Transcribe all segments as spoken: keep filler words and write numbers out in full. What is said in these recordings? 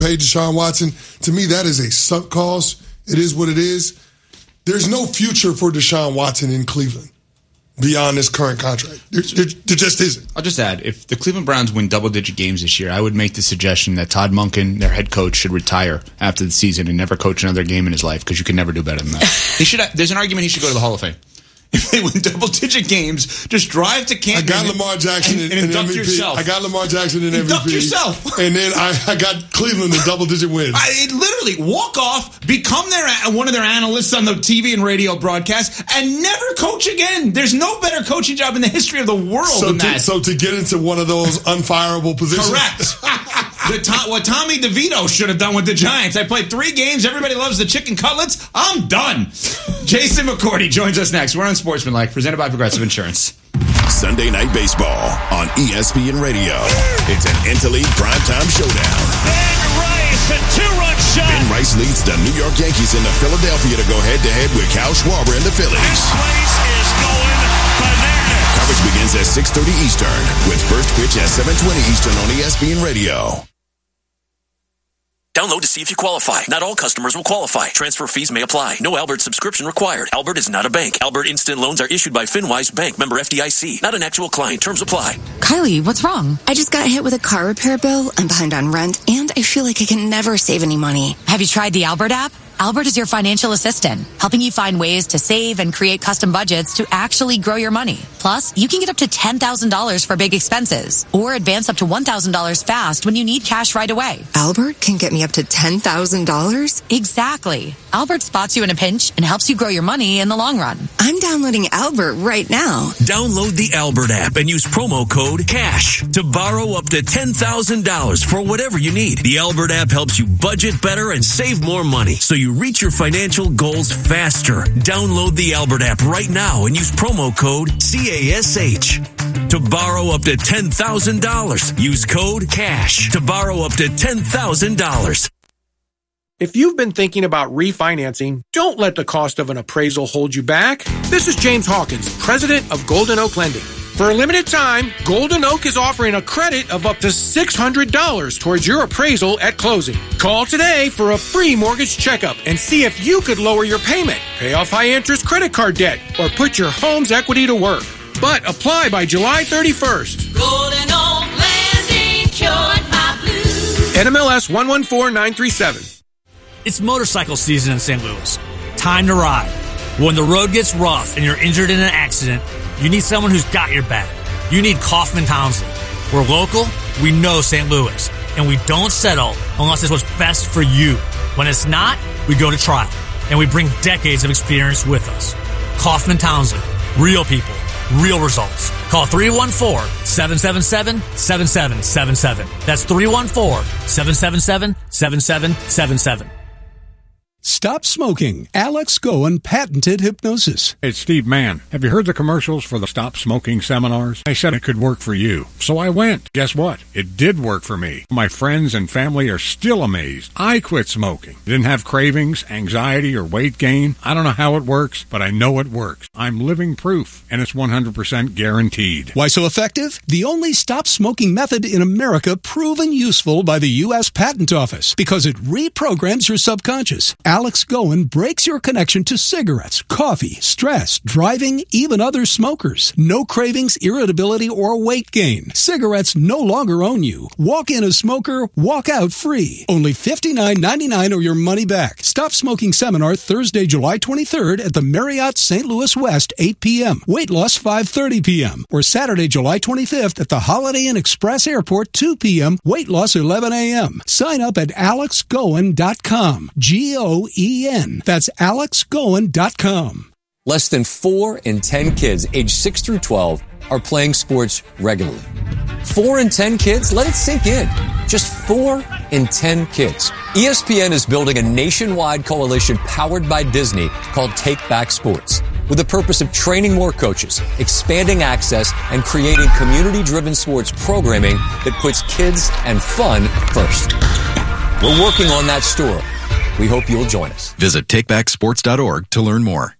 Pay Deshaun Watson. To me, that is a sunk cost. It is what it is. There's no future for Deshaun Watson in Cleveland beyond this current contract. There, there, there just isn't. I'll just add, if the Cleveland Browns win double-digit games this year, I would make the suggestion that Todd Monken, their head coach, should retire after the season and never coach another game in his life, because you can never do better than that. He should. There's an argument he should go to the Hall of Fame. If they win double-digit games, just drive to Canton. I got Lamar Jackson and, in, and in induct M V P. yourself. I got Lamar Jackson in M V P. Induct yourself. And then I, I got Cleveland in double-digit wins. I, it literally, walk off, become their one of their analysts on the T V and radio broadcast, and never coach again. There's no better coaching job in the history of the world so than to, that. So to get into one of those unfireable positions. Correct. The to, what Tommy DeVito should have done with the Giants. I played three games. Everybody loves the chicken cutlets. I'm done. Jason McCourty joins us next. We're on Sportsmanlike, presented by Progressive Insurance. Sunday Night Baseball on E S P N Radio. It's an interleague primetime showdown. Ben Rice, a two-run shot. Ben Rice leads the New York Yankees into Philadelphia to go head-to-head with Kyle Schwarber and the Phillies. This place is going bananas. Coverage begins at six thirty Eastern with first pitch at seven twenty Eastern on E S P N Radio. Download to see if you qualify. Not all customers will qualify. Transfer fees may apply. No Albert subscription required. Albert is not a bank. Albert Instant Loans are issued by FinWise Bank, member F D I C. Not an actual client. Terms apply. Kylie, what's wrong? I just got hit with a car repair bill. I'm behind on rent, and I feel like I can never save any money. Have you tried the Albert app? Albert is your financial assistant, helping you find ways to save and create custom budgets to actually grow your money. Plus, you can get up to ten thousand dollars for big expenses, or advance up to one thousand dollars fast when you need cash right away. Albert can get me up to ten thousand dollars? Exactly. Albert spots you in a pinch and helps you grow your money in the long run. I'm downloading Albert right now. Download the Albert app and use promo code CASH to borrow up to ten thousand dollars for whatever you need. The Albert app helps you budget better and save more money, so you reach your financial goals faster. Download the Albert app right now and use promo code C A S H to borrow up to ten thousand dollars. Use code CASH to borrow up to ten thousand dollars. If you've been thinking about refinancing, don't let the cost of an appraisal hold you back. This is James Hawkins, president of Golden Oak Lending. For a limited time, Golden Oak is offering a credit of up to six hundred dollars towards your appraisal at closing. Call today for a free mortgage checkup and see if you could lower your payment, pay off high-interest credit card debt, or put your home's equity to work. But apply by July thirty-first. Golden Oak Lending cured my blues. N M L S one one four nine three seven. It's motorcycle season in Saint Louis. Time to ride. When the road gets rough and you're injured in an accident, you need someone who's got your back. You need Kaufman Townsley. We're local, we know Saint Louis, and we don't settle unless it's what's best for you. When it's not, we go to trial, and we bring decades of experience with us. Kaufman Townsley. Real people. Real results. Call three one four, seven seven seven, seven seven seven seven. That's three one four, seven seven seven, seven seven seven seven. Stop smoking. Alex Goen patented hypnosis. It's Steve Mann. Have you heard the commercials for the Stop Smoking seminars? They said it could work for you. So I went. Guess what? It did work for me. My friends and family are still amazed. I quit smoking. Didn't have cravings, anxiety, or weight gain. I don't know how it works, but I know it works. I'm living proof, and it's one hundred percent guaranteed. Why so effective? The only stop smoking method in America proven useful by the U S Patent Office because it reprograms your subconscious. Alex Goen breaks your connection to cigarettes, coffee, stress, driving, even other smokers. No cravings, irritability, or weight gain. Cigarettes no longer own you. Walk in a smoker, walk out free. Only fifty-nine ninety-nine or your money back. Stop Smoking Seminar Thursday, July twenty-third at the Marriott Saint Louis West, eight p.m. Weight loss, five thirty p.m. Or Saturday, July twenty-fifth at the Holiday Inn Express Airport, two p.m. Weight loss, eleven a.m. Sign up at alex goen dot com. G O E N. That's alex goen dot com. Less than four in ten kids aged six through twelve are playing sports regularly. Four in ten kids? Let it sink in. Just four in ten kids. E S P N is building a nationwide coalition powered by Disney called Take Back Sports, with the purpose of training more coaches, expanding access, and creating community-driven sports programming that puts kids and fun first. We're working on that story. We hope you'll join us. Visit take back sports dot org to learn more.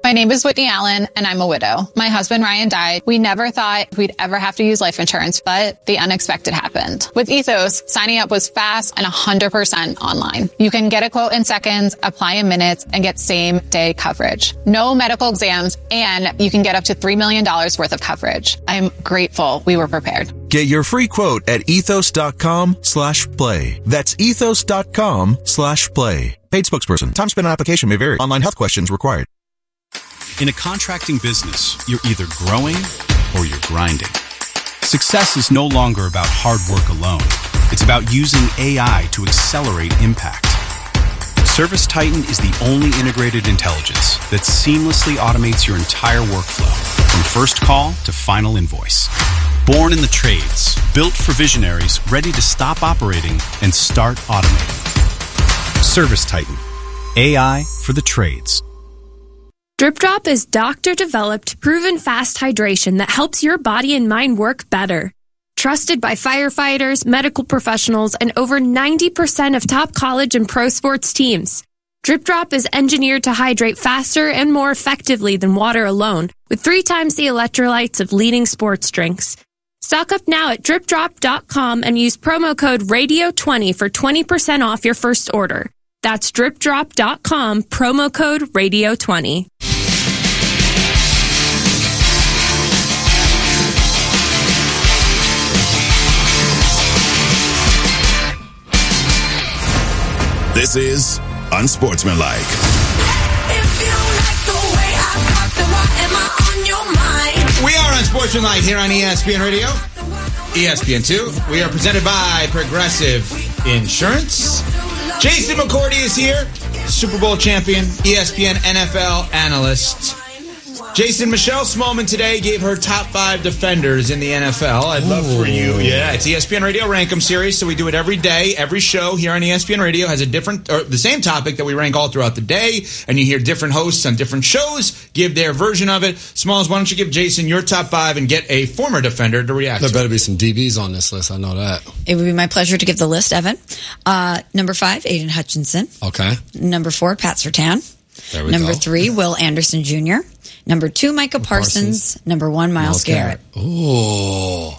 My name is Whitney Allen, and I'm a widow. My husband, Ryan, died. We never thought we'd ever have to use life insurance, but the unexpected happened. With Ethos, signing up was fast and one hundred percent online. You can get a quote in seconds, apply in minutes, and get same-day coverage. No medical exams, and you can get up to three million dollars worth of coverage. I'm grateful we were prepared. Get your free quote at ethos.com slash play. That's ethos.com slash play. Paid spokesperson. Time spent on application may vary. Online health questions required. In a contracting business, you're either growing or you're grinding. Success is no longer about hard work alone. It's about using A I to accelerate impact. ServiceTitan is the only integrated intelligence that seamlessly automates your entire workflow, from first call to final invoice. Born in the trades, built for visionaries ready to stop operating and start automating. ServiceTitan, A I for the trades. Drip Drop is doctor-developed, proven fast hydration that helps your body and mind work better. Trusted by firefighters, medical professionals, and over ninety percent of top college and pro sports teams. Drip Drop is engineered to hydrate faster and more effectively than water alone, with three times the electrolytes of leading sports drinks. Stock up now at drip drop dot com and use promo code radio twenty for twenty percent off your first order. That's drip drop dot com, promo code radio twenty. This is Unsportsmanlike. If you like the way I talk, then why am I on your mind? We are Unsportsmanlike here on E S P N Radio, E S P N two. We are presented by Progressive Insurance. Jason McCourty is here, Super Bowl champion, E S P N N F L analyst. Jason, Michelle Smallman today gave her top five defenders in the N F L. I'd love for you. Yeah, it's E S P N Radio Rank 'em series, so we do it every day. Every show here on E S P N Radio has a different, or the same topic that we rank all throughout the day, and you hear different hosts on different shows give their version of it. Smalls, why don't you give Jason your top five and get a former defender to react There to better it. be some D Bs on this list. I know that. It would be my pleasure to give the list, Evan. Uh, number five, Aiden Hutchinson. Okay. Number four, Pat Surtain. There we Number go. three, Will Anderson Junior Number two, Micah Parsons. Parsons. Number one, Myles Garrett. Ooh.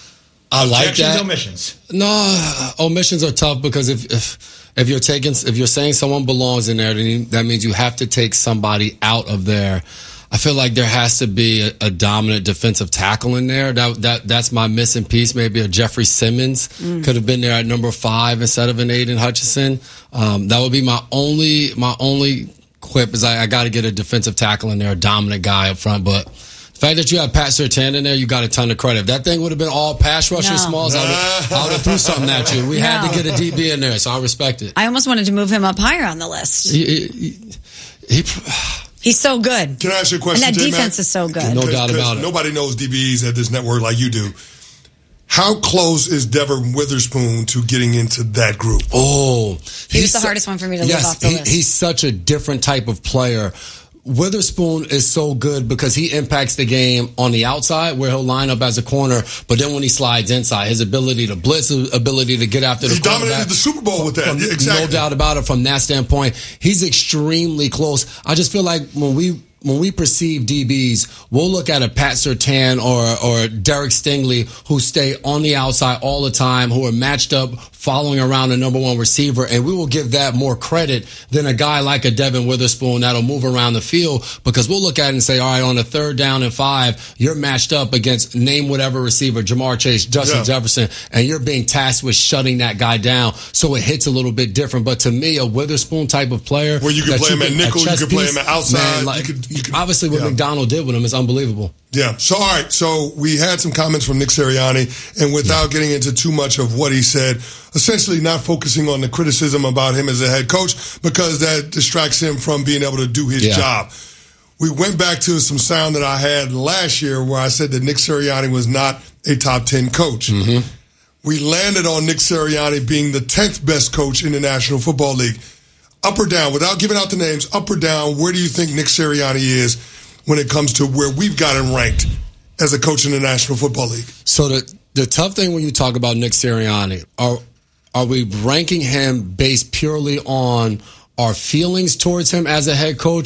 I like Objections, that. omissions. No, omissions are tough because if, if if you're taking if you're saying someone belongs in there, then you, that means you have to take somebody out of there. I feel like there has to be a, a dominant defensive tackle in there. That that that's my missing piece. Maybe a Jeffrey Simmons Mm. could have been there at number five instead of an Aiden Hutchinson. Um, that would be my only my only quip is I, I got to get a defensive tackle in there, a dominant guy up front, but. The fact that you have Pat Surtain in there, you got a ton of credit. If that thing would have been all pass rusher No. Smalls, I would, I would have threw something at you. We No. had to get a D B in there, so I respect it. I almost wanted to move him up higher on the list. He, he, he, He's so good. Can I ask you a question, And that J-Mac? defense is so good. No doubt about it. Nobody knows D Bs at this network like you do. How close is Devin Witherspoon to getting into that group? Oh, He was the hardest one for me to yes, leave off the he, list. he's such a different type of player. Witherspoon is so good because he impacts the game on the outside where he'll line up as a corner, but then when he slides inside, his ability to blitz, his ability to get after the He quarterback. dominated the Super Bowl with that. From- Yeah, exactly. No doubt about it from that standpoint. He's extremely close. I just feel like when we when we perceive D Bs, we'll look at a Pat Surtain or or Derek Stingley who stay on the outside all the time, who are matched up following around the number one receiver, and we will give that more credit than a guy like a Devin Witherspoon that'll move around the field, because we'll look at it and say, all right, on a third down and five, you're matched up against name whatever receiver, Jamar Chase, Justin Yeah. Jefferson, and you're being tasked with shutting that guy down, so it hits a little bit different. But to me, a Witherspoon type of player, Where you can that play him at a nickel, you chess can play piece, him at outside, man, you like, could- you could- obviously what yeah. McDonald did with him is unbelievable. Yeah. So, all right. So we had some comments from Nick Sirianni, and without getting into too much of what he said, essentially not focusing on the criticism about him as a head coach, because that distracts him from being able to do his Yeah. job. We went back to some sound that I had last year where I said that Nick Sirianni was not a top ten coach. Mm-hmm. We landed on Nick Sirianni being the tenth best coach in the National Football League. Up or down, without giving out the names, up or down, where do you think Nick Sirianni is when it comes to where we've got him ranked as a coach in the National Football League? So the the tough thing when you talk about Nick Sirianni, are are we ranking him based purely on our feelings towards him as a head coach,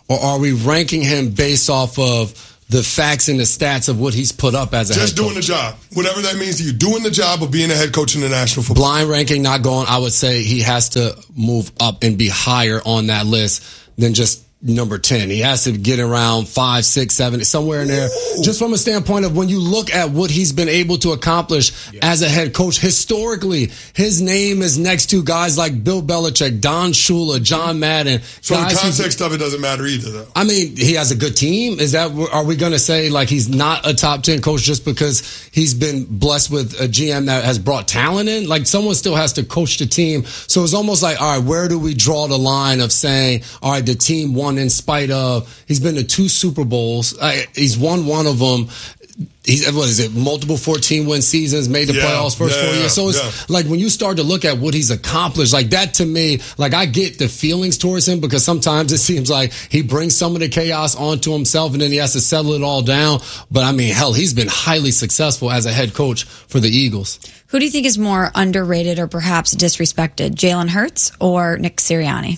or are we ranking him based off of the facts and the stats of what he's put up as a Just head coach? doing the job. Whatever that means to you. Doing the job of being a head coach in the National Football League. Blind ranking not going, I would say he has to move up and be higher on that list than just number ten. He has to get around five, six, seven, somewhere in there. Ooh. Just from a standpoint of when you look at what he's been able to accomplish yeah. as a head coach, historically, his name is next to guys like Bill Belichick, Don Shula, John Madden. So the context of it doesn't matter either, though. I mean, he has a good team. Is that, are we going to say like he's not a top ten coach just because he's been blessed with a G M that has brought talent in? Like someone still has to coach the team. So it's almost like, all right, where do we draw the line of saying, all right, the team won in spite of, he's been to two Super Bowls. Uh, he's won one of them. He's, what is it, multiple fourteen-win seasons, made the yeah, playoffs first yeah, four years. So it's yeah. like when you start to look at what he's accomplished, like that to me, like I get the feelings towards him because sometimes it seems like he brings some of the chaos onto himself and then he has to settle it all down. But I mean, hell, he's been highly successful as a head coach for the Eagles. Who do you think is more underrated or perhaps disrespected, Jalen Hurts or Nick Sirianni?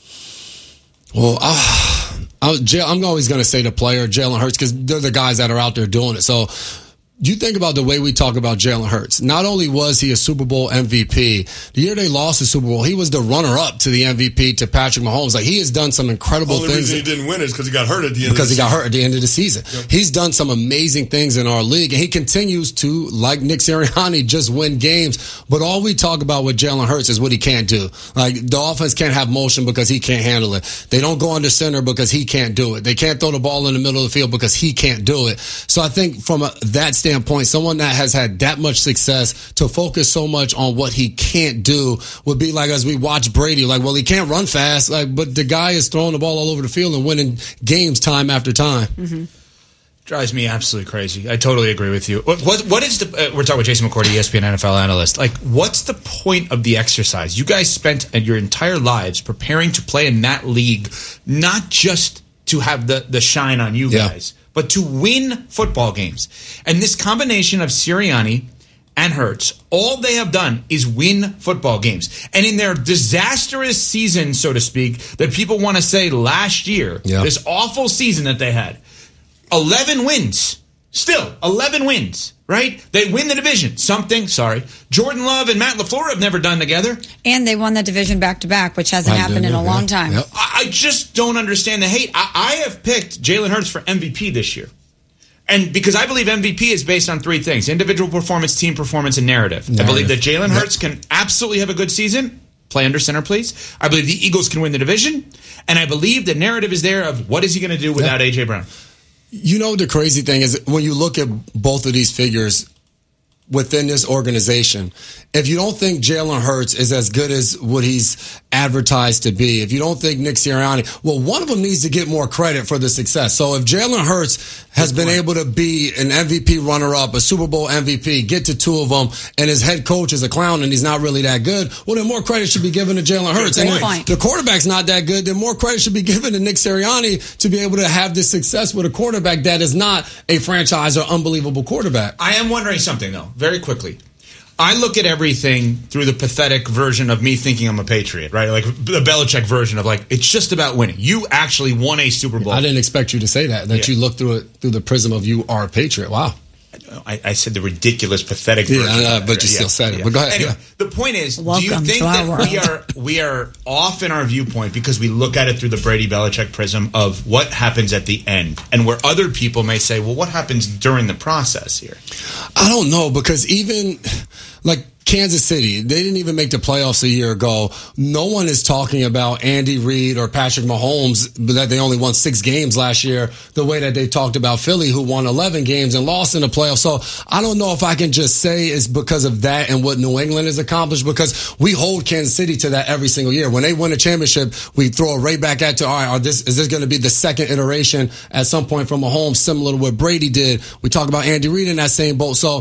Well, uh, I'm always going to say the player, Jalen Hurts, because they're the guys that are out there doing it. So you think about the way we talk about Jalen Hurts. Not only was he a Super Bowl M V P, the year they lost the Super Bowl, he was the runner-up to the M V P to Patrick Mahomes. Like, he has done some incredible Only things. The reason he didn't win is because he got hurt at the end because of the he season. got hurt at the end of the season. Yep. He's done some amazing things in our league, and he continues to, like Nick Sirianni, just win games. But all we talk about with Jalen Hurts is what he can't do. Like, the offense can't have motion because he can't handle it. They don't go under center because he can't do it. They can't throw the ball in the middle of the field because he can't do it. So I think from a, that standpoint, someone that has had that much success to focus so much on what he can't do would be like as we watch Brady, like, well, he can't run fast, like, but the guy is throwing the ball all over the field and winning games time after time. Mm-hmm. Drives me absolutely crazy. I totally agree with you. What what, what is the? Uh, we're talking with Jason McCourty, E S P N N F L analyst. Like, what's the point of the exercise? You guys spent your entire lives preparing to play in that league, not just to have the the shine on you yeah. guys, but to win football games. And this combination of Sirianni and Hurts, all they have done is win football games. And in their disastrous season, so to speak, that people want to say last year, yeah. this awful season that they had, eleven wins. Still, eleven wins, right? They win the division. Something, sorry. Jordan Love and Matt LaFleur have never done together. And they won the division back-to-back, which hasn't I happened did, in a yeah. long time. Yep. I just don't understand the hate. I, I have picked Jalen Hurts for M V P this year. And because I believe M V P is based on three things: individual performance, team performance, and narrative. narrative. I believe that Jalen Hurts yep. can absolutely have a good season. Play under center, please. I believe the Eagles can win the division. And I believe the narrative is there of what is he going to do without yep. A J Brown. You know, the crazy thing is when you look at both of these figures within this organization, if you don't think Jalen Hurts is as good as what he's advertised to be, if you don't think Nick Sirianni, well, one of them needs to get more credit for the success. So if Jalen Hurts has been able to be an M V P runner-up, a Super Bowl M V P, get to two of them, and his head coach is a clown and he's not really that good, well, then more credit should be given to Jalen Hurts. And if the quarterback's not that good, then more credit should be given to Nick Sirianni to be able to have this success with a quarterback that is not a franchise or unbelievable quarterback. I am wondering something, though, very quickly. I look at everything through the pathetic version of me thinking I'm a Patriot, right? Like the Belichick version of like, it's just about winning. You actually won a Super Bowl. I didn't expect you to say that, that yeah. you look through it through the prism of you are a Patriot. Wow. I, I said the ridiculous, pathetic yeah, version. Yeah, but you yeah, still said it. Yeah. But go ahead. Anyway, yeah. the point is, Welcome do you think that world. we are we are off in our viewpoint because we look at it through the Brady Belichick prism of what happens at the end, and where other people may say, well, what happens during the process here? I don't know, because even like Kansas City, they didn't even make the playoffs a year ago. No one is talking about Andy Reid or Patrick Mahomes, but that they only won six games last year, the way that they talked about Philly, who won eleven games and lost in the playoffs. So I don't know if I can just say it's because of that and what New England has accomplished, because we hold Kansas City to that every single year. When they win a championship, we throw it right back at to, all right, are this, is this going to be the second iteration at some point from Mahomes, similar to what Brady did? We talk about Andy Reid in that same boat. So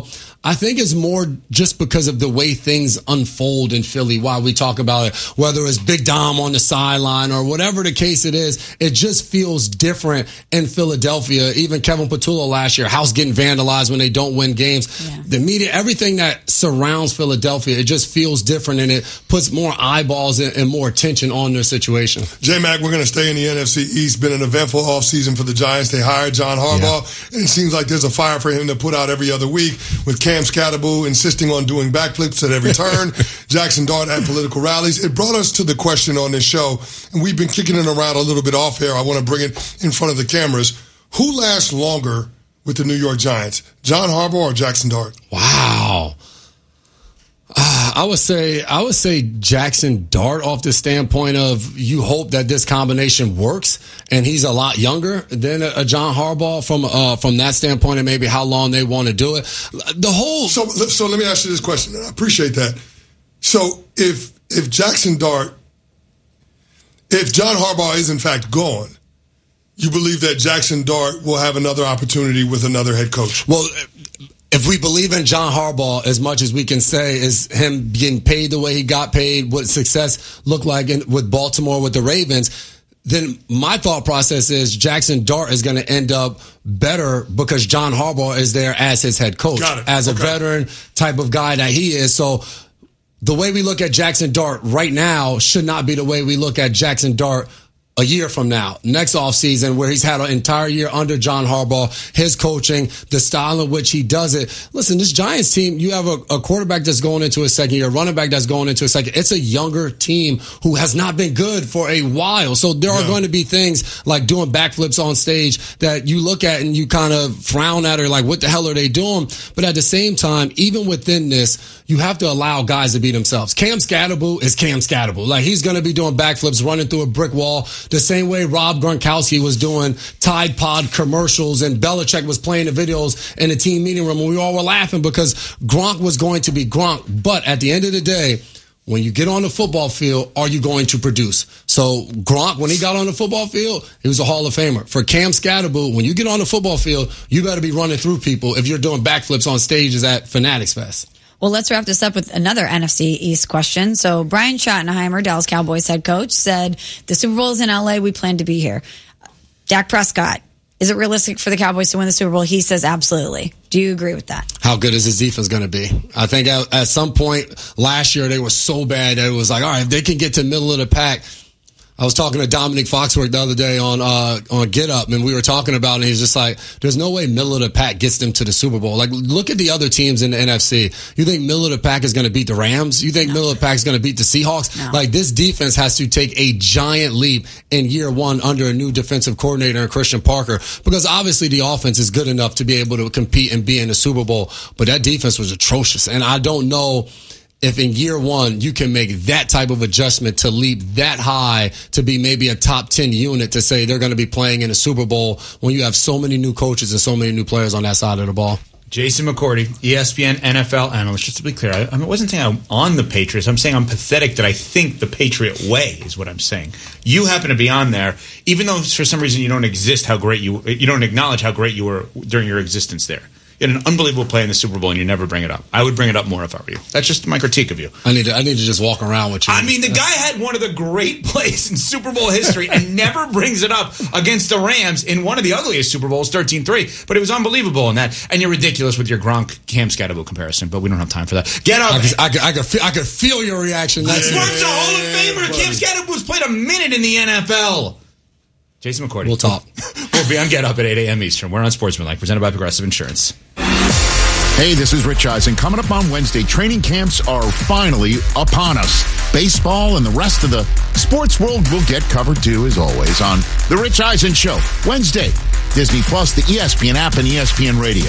I think it's more just because of the way things unfold in Philly while we talk about it, whether it's Big Dom on the sideline or whatever the case it is. It just feels different in Philadelphia. Even Kevin Patullo last year, house getting vandalized when they don't win games. Yeah. The media, everything that surrounds Philadelphia, it just feels different, and it puts more eyeballs and, and more attention on their situation. J-Mac, we're going to stay in the N F C East. Been an eventful offseason for the Giants. They hired John Harbaugh, yeah. and it seems like there's a fire for him to put out every other week with Cam Scatterbo insisting on doing backflips at every turn, Jackson Dart at political rallies. It brought us to the question on this show, and we've been kicking it around a little bit off air. I want to bring it in front of the cameras. Who lasts longer with the New York Giants, John Harbaugh or Jackson Dart? Wow. Uh, I would say I would say Jackson Dart off the standpoint of you hope that this combination works, and he's a lot younger than a, a John Harbaugh from uh, from that standpoint, and maybe how long they want to do it. The whole so so let me ask you this question. I appreciate that. So if if Jackson Dart, if John Harbaugh is in fact gone, you believe that Jackson Dart will have another opportunity with another head coach? Well, if we believe in John Harbaugh as much as we can say is him getting paid the way he got paid, what success looked like in, with Baltimore with the Ravens, then my thought process is Jackson Dart is going to end up better because John Harbaugh is there as his head coach, as okay. a veteran type of guy that he is. So the way we look at Jackson Dart right now should not be the way we look at Jackson Dart a year from now, next offseason, where he's had an entire year under John Harbaugh, his coaching, the style in which he does it. Listen, this Giants team, you have a, a quarterback that's going into a second year, running back that's going into a second. It's a younger team who has not been good for a while. So there yeah. are going to be things like doing backflips on stage that you look at and you kind of frown at or like, what the hell are they doing? But at the same time, even within this, you have to allow guys to be themselves. Cam Scatterbo is Cam Scatterbo. Like, he's going to be doing backflips, running through a brick wall, the same way Rob Gronkowski was doing Tide Pod commercials and Belichick was playing the videos in the team meeting room, and we all were laughing because Gronk was going to be Gronk. But at the end of the day, when you get on the football field, are you going to produce? So Gronk, when he got on the football field, he was a Hall of Famer. For Cam Scatterbo, when you get on the football field, you better be running through people if you're doing backflips on stages at Fanatics Fest. Well, let's wrap this up with another N F C East question. So Brian Schottenheimer, Dallas Cowboys head coach, said, the Super Bowl is in L A. We plan to be here. Dak Prescott, is it realistic for the Cowboys to win the Super Bowl? He says absolutely. Do you agree with that? How good is his defense going to be? I think at, at some point last year they were so bad that it was like, all right, if they can get to the middle of the pack. I was talking to Dominic Foxworth the other day on uh, on Get Up, and we were talking about it, and he was just like, there's no way middle of the pack gets them to the Super Bowl. Like, look at the other teams in the N F C. You think middle of the pack is going to beat the Rams? You think no. middle of the pack is going to beat the Seahawks? No. Like, this defense has to take a giant leap in year one under a new defensive coordinator in Christian Parker, because obviously the offense is good enough to be able to compete and be in the Super Bowl, but that defense was atrocious, and I don't know if in year one you can make that type of adjustment to leap that high to be maybe a top ten unit to say they're going to be playing in a Super Bowl when you have so many new coaches and so many new players on that side of the ball. Jason McCourty, E S P N N F L analyst. Just to be clear, I, I wasn't saying I'm on the Patriots. I'm saying I'm pathetic that I think the Patriot way is what I'm saying. You happen to be on there, even though for some reason you don't exist how great you you don't acknowledge how great you were during your existence there. You had an unbelievable play in the Super Bowl, and you never bring it up. I would bring it up more if I were you. That's just my critique of you. I need to, I need to just walk around with you. I mean, the guy had one of the great plays in Super Bowl history and never brings it up against the Rams in one of the ugliest Super Bowls, thirteen three. But it was unbelievable in that. And you're ridiculous with your Gronk Cam Scatterbo comparison, but we don't have time for that. Get up. I could, I could, I could, feel, I could feel your reaction. That's yeah, Gronk's a Hall of Famer. Cam Scatterbo's played a minute in the N F L. Jason McCourty. We'll talk. We'll be on Get Up at eight a.m. Eastern. We're on Sportsmanlike, presented by Progressive Insurance. Hey, this is Rich Eisen. Coming up on Wednesday, training camps are finally upon us. Baseball and the rest of the sports world will get covered too, as always, on The Rich Eisen Show. Wednesday, Disney Plus, the E S P N app, and E S P N Radio.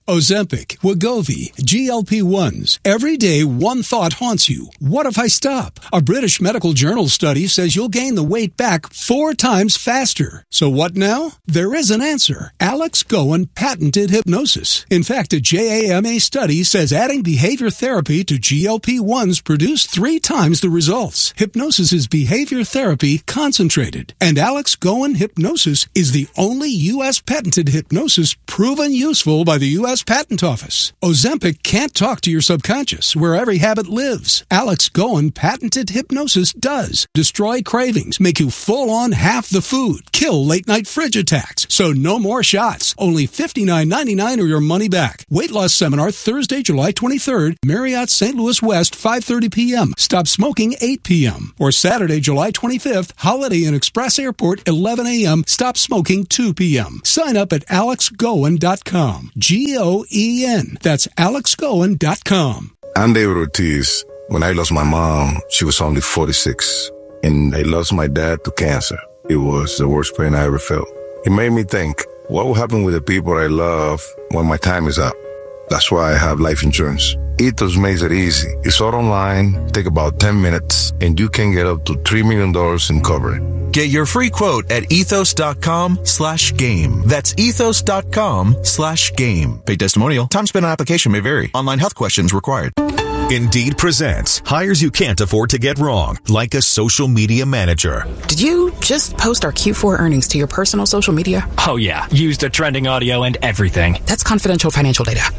Ozempic, Wegovy, G L P ones. Every day, one thought haunts you. What if I stop? A British medical journal study says you'll gain the weight back four times faster. So what now? There is an answer. Alex Goen patented hypnosis. In fact, a J A M A study says adding behavior therapy to G L P ones produced three times the results. Hypnosis is behavior therapy concentrated. And Alex Goen Hypnosis is the only U S patented hypnosis proven useful by the U S Patent Office. Ozempic can't talk to your subconscious, where every habit lives. Alex Goen patented hypnosis does. Destroy cravings, make you full on half the food, kill late night fridge attacks. So no more shots. Only fifty-nine ninety-nine or your money back. Weight loss seminar Thursday, July twenty-third, Marriott Saint Louis West, five thirty p.m. Stop smoking eight p.m. Or Saturday, July twenty-fifth, Holiday Inn Express Airport, eleven a.m. Stop smoking two p.m. Sign up at alex goen dot com. G O E N. That's alex goen dot com. I'm David Ortiz. When I lost my mom, she was only forty-six. And I lost my dad to cancer. It was the worst pain I ever felt. It made me think, what will happen with the people I love when my time is up? That's why I have life insurance. Ethos makes it easy. It's all online, take about ten minutes, and you can get up to three million dollars in coverage. Get your free quote at ethos.com slash game. That's ethos.com slash game. Paid testimonial. Time spent on application may vary. Online health questions required. Indeed presents hires you can't afford to get wrong, like a social media manager. Did you just post our Q four earnings to your personal social media? Oh yeah, used the trending audio and everything. That's confidential financial data.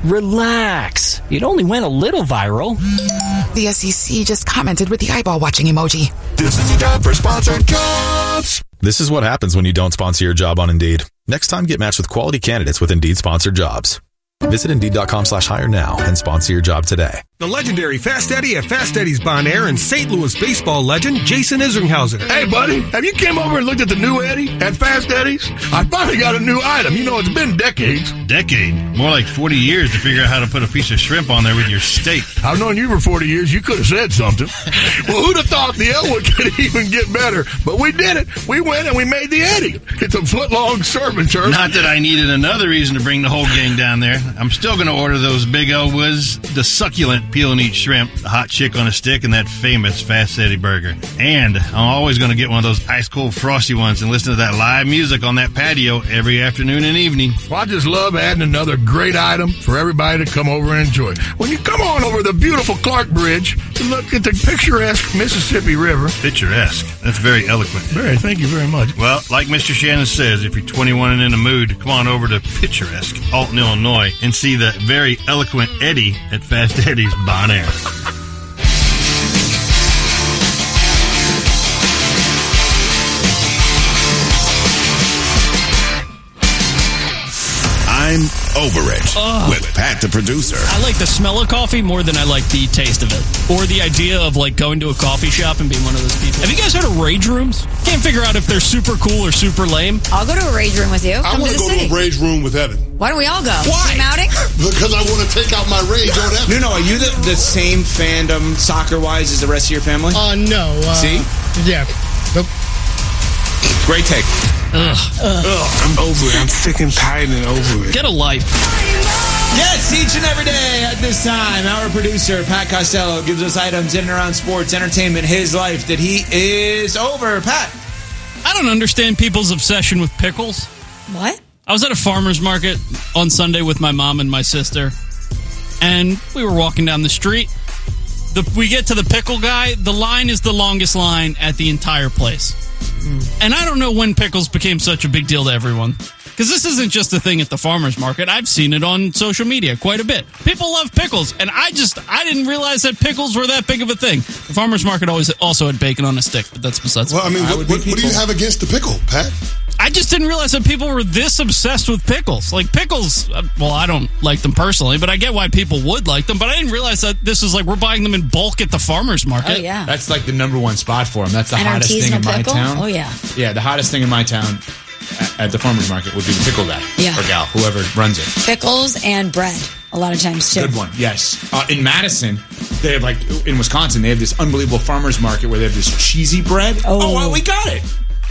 Relax. It only went a little viral. The S E C just commented with the eyeball watching emoji. This is the job for sponsored jobs. This is what happens when you don't sponsor your job on Indeed. Next time, get matched with quality candidates with Indeed sponsored jobs. Visit Indeed.com slash hire now and sponsor your job today. The legendary Fast Eddie at Fast Eddie's Bon Air and Saint Louis baseball legend Jason Isringhauser. Hey, buddy, have you came over and looked at the new Eddie at Fast Eddie's? I finally got a new item. You know, it's been decades. Decade? More like forty years to figure out how to put a piece of shrimp on there with your steak. I've known you for forty years. You could have said something. Well, who'd have thought the Elwood could even get better? But we did it. We went and we made the Eddie. It's a foot-long serving turn. Not that I needed another reason to bring the whole gang down there. I'm still going to order those big Elwoods, the succulent peel and eat shrimp, the hot chick on a stick, and that famous Fast Eddie burger. And I'm always going to get one of those ice-cold frosty ones and listen to that live music on that patio every afternoon and evening. Well, I just love adding another great item for everybody to come over and enjoy. When you come on over the beautiful Clark Bridge to look at the picturesque Mississippi River. Picturesque? That's very eloquent. Very, thank you very much. Well, like Mister Shannon says, if you're twenty-one and in the mood, come on over to picturesque Alton, Illinois, and see the very eloquent Eddie at Fast Eddie's Bon Air. I'm over it Ugh. with Pat the producer. I like the smell of coffee more than I like the taste of it. Or the idea of like going to a coffee shop and being one of those people. Have you guys heard of rage rooms? Can't figure out if they're super cool or super lame. I'll go to a rage room with you. I Come want to to the go city. to a rage room with Evan. Why don't we all go? Why? Team outing? Because I want to take out my rage on Evan. No, no, are you the, the same fandom soccer-wise as the rest of your family? Uh, no. Uh, See? Yeah. Nope. Great take. Ugh. Ugh. I'm over it. I'm sick and tired and over it. Get a life. Yes, each and every day at this time, our producer, Pat Costello, gives us items in and around sports, entertainment, his life that he is over. Pat. I don't understand people's obsession with pickles. What? I was at a farmer's market on Sunday with my mom and my sister, and we were walking down the street. The, we get to the pickle guy. The line is the longest line at the entire place. Mm. And I don't know when pickles became such a big deal to everyone. Because this isn't just a thing at the farmer's market. I've seen it on social media quite a bit. People love pickles, and I just, I didn't realize that pickles were that big of a thing. The farmer's market always also had bacon on a stick, but that's besides. Well, I mean, what, what, what do you have against the pickle, Pat? I just didn't realize that people were this obsessed with pickles. Like, pickles, uh, well, I don't like them personally, but I get why people would like them. But I didn't realize that this is like we're buying them in bulk at the farmer's market. Oh, yeah. That's like the number one spot for them. That's the An hottest thing in my pickle? town. Oh, yeah. Yeah, the hottest thing in my town at, at the farmer's market would be the pickle guy. Yeah. Or gal, whoever runs it. Pickles and bread a lot of times, too. Good one, yes. Uh, in Madison, they have like, in Wisconsin, they have this unbelievable farmer's market where they have this cheesy bread. Oh, oh well, we got it.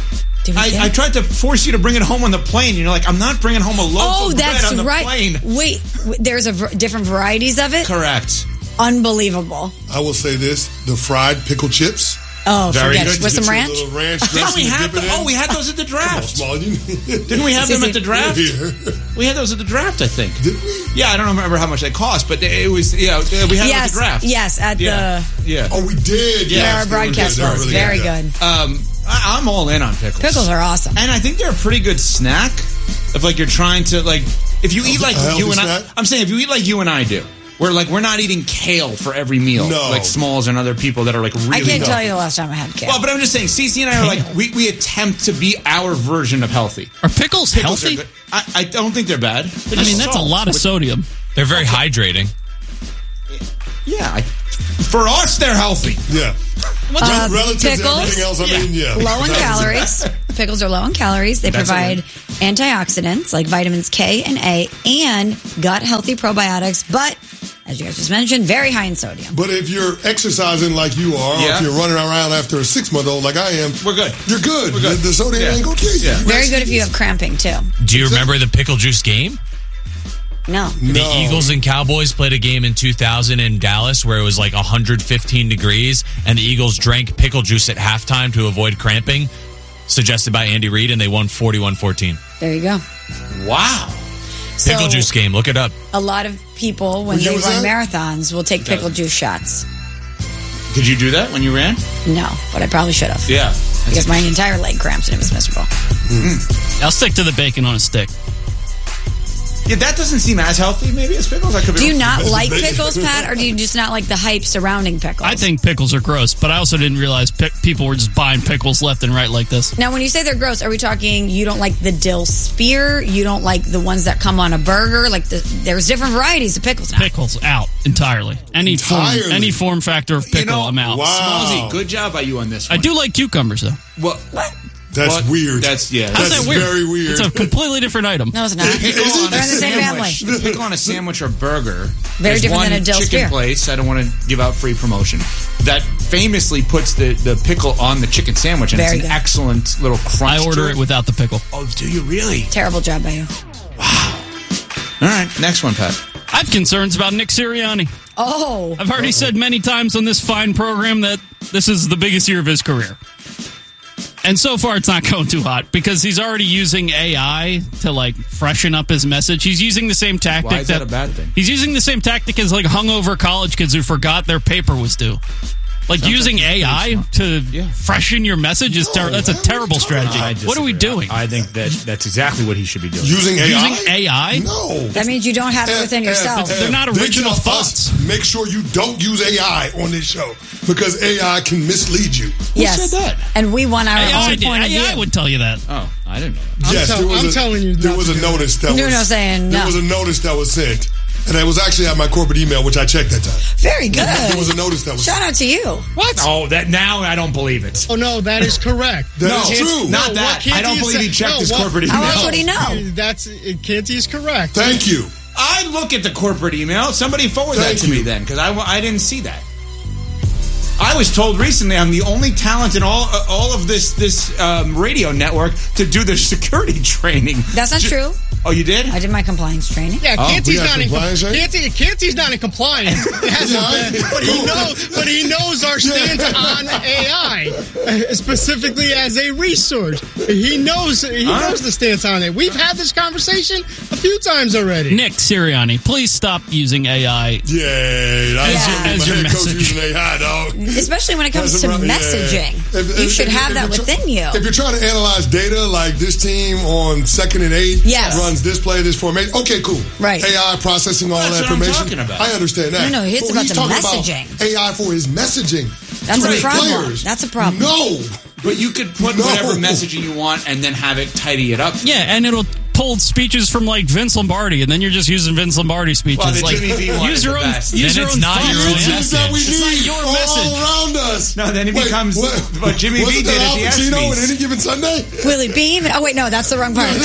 Did we I, get- I tried to force you to bring it home on the plane. You're like, I'm not bringing home a loaf Oh, of bread that's on the right. plane. Wait, w- there's a v- different varieties of it? Correct. Unbelievable. I will say this: the fried pickle chips. Oh, Very forget good. it. With some Get you a ranch? little ranch Didn't dressing we to have dip the, it in. oh, we had those at the draft. Small, you- Didn't we have them at the draft? Here. We had those at the draft, I think. Did we? Yeah, I don't remember how much they cost, but it was, yeah, we had them at Yes, the draft. yes, at Yeah. the Yeah. Oh, we did. Yeah, where yes, our they were broadcast good. They were was. really Very yeah. good. Um, I, I'm all in on pickles. Pickles are awesome. And I think they're a pretty good snack if, like, you're trying to, like, if you eat like A healthy you and snack? I, I'm saying if you eat like you and I do, where, like, we're not eating kale for every meal, No. like Smalls and other people that are, like, really I can't tell healthy. you the last time I had kale. Well, but I'm just saying, Cece and I are like, we, we attempt to be our version of healthy. Are pickles, Pickles are healthy? good. I, I don't think they're bad. They're I just mean, that's a salt lot of with- sodium. They're very hydrating. Yeah. I, for us, they're healthy. Yeah. Uh, Relative to pickles, everything else, I mean, yeah. low in calories. Pickles are low in calories. They That's provide antioxidants like vitamins K and A and gut healthy probiotics, but as you guys just mentioned, very high in sodium. But if you're exercising like you are, or Yeah. if you're running around after a six month old like I am, We're good. you're good. We're good. The, the sodium Yeah. ain't gonna kill you. Yeah. Very good if you have cramping too. Do you remember the pickle juice game? No. The No. Eagles and Cowboys played a game in two thousand in Dallas where it was like one hundred fifteen degrees, and the Eagles drank pickle juice at halftime to avoid cramping, suggested by Andy Reid, and they won forty-one fourteen. There you go. Wow. Pickle So, juice game, look it up. A lot of people, when What year they was run that? marathons, will take pickle juice shots. Did you do that when you ran? No, but I probably should have. Yeah. Because my entire leg cramps and it was miserable. I'll stick to the bacon on a stick. Yeah, that doesn't seem as healthy, maybe, as pickles. I could be Do you wrong. not like pickles, Pat, or do you just not like the hype surrounding pickles? I think pickles are gross, but I also didn't realize pick- people were just buying pickles left and right like this. Now, when you say they're gross, are we talking you don't like the dill spear? You don't like the ones that come on a burger? Like the, there's different varieties of pickles now. Pickles out entirely. Any Entirely. form, any form factor of pickle, You know, I'm out. wow. Smallsy, good job by you on this I one. do like cucumbers though. Well, What? That's What? weird. That's- yeah. How's That's that weird? very weird. It's a completely different item. No, it's not. pickle Is it? on They're a in the same family. sandwich. Pickle on a sandwich or burger. Very There's different one than a dill chicken spear. place. I don't want to give out free promotion. That famously puts the, the pickle on the chicken sandwich, and Very it's an good. excellent little crunch. I order to it without the pickle. Oh, do you really? Terrible job by you. All right, next one, Pat. I have concerns about Nick Sirianni. Oh. I've already said many times on this fine program that this is the biggest year of his career. And so far, it's not going too hot because he's already using A I to like freshen up his message. He's using the same tactic. Why is that a bad thing? He's using the same tactic as like hungover college kids who forgot their paper was due. Like Sounds using like A I to freshen your message is ter- that's a terrible strategy. I What are we disagree. doing? I think that that's exactly what he should be doing. Using A I? Using A I? No. That means you don't have it within yourself. They're not They original tell thoughts. us, make sure you don't use A I on this show because A I can mislead you. Yes. said that? And we want our A I, own did- point of A I view. would tell you that. Oh, I didn't know that. I'm yes, tell- there was I'm a, telling you there not was to a do that. notice that Nuno was saying there no. was a notice that was sent, and it was actually at my corporate email, which I checked that time. Very good. There was a notice that was Shout out to you. What? Oh, that now I don't believe it. Oh no, that is correct. That No, is true. not No, that. what Canty I don't is believe he sa- checked no, his what- corporate How email. else would he know? That's Canty's correct. Thank you. I look at the corporate email. Somebody forward Thank that to me you. then, because I, I didn't see that. I was told recently I'm the only talent in all uh, all of this this um, radio network to do the security training. That's not Ju- true. Oh, you did? I did my compliance training. Yeah, Oh, Canty's we got not in compliance, right? Canty, Canty's not in compliance. It hasn't Yeah, been, but he knows. But he knows our stance on A I, uh, specifically as a resource. He knows. He Huh? knows the stance on it. We've had this conversation a few times already. Nick Sirianni, please stop using A I. Yeah, that's Yeah. my As your head coach message. using A I, dog. Especially when it comes That's to about- yeah. messaging. If- You if- should if- have if that you're try- within you. If you're trying to analyze data, like this team on second and eight Yes. runs this play, this formation, okay, cool. Right. A I processing all Well, that's that what I'm information. talking about. I understand that. No, no, it's But about he's the talking messaging. About A I for his messaging. That's to a his problem. players. That's a problem. No. But you could put No. whatever messaging you want and then have it tidy it up. Yeah, and it'll pull speeches from like Vince Lombardi, and then you're just using Vince Lombardi speeches. Well, the like, Jimmy V one use is your the own, best. use Then your it's own not thoughts, your man. own Messages that we It's need not your all message. around us. No, then it Wait, becomes what- what Jimmy V wasn't did that at the Al Pacino ESPYs. in Any Given Sunday? Willie Beam. Oh, wait, no, that's the wrong part.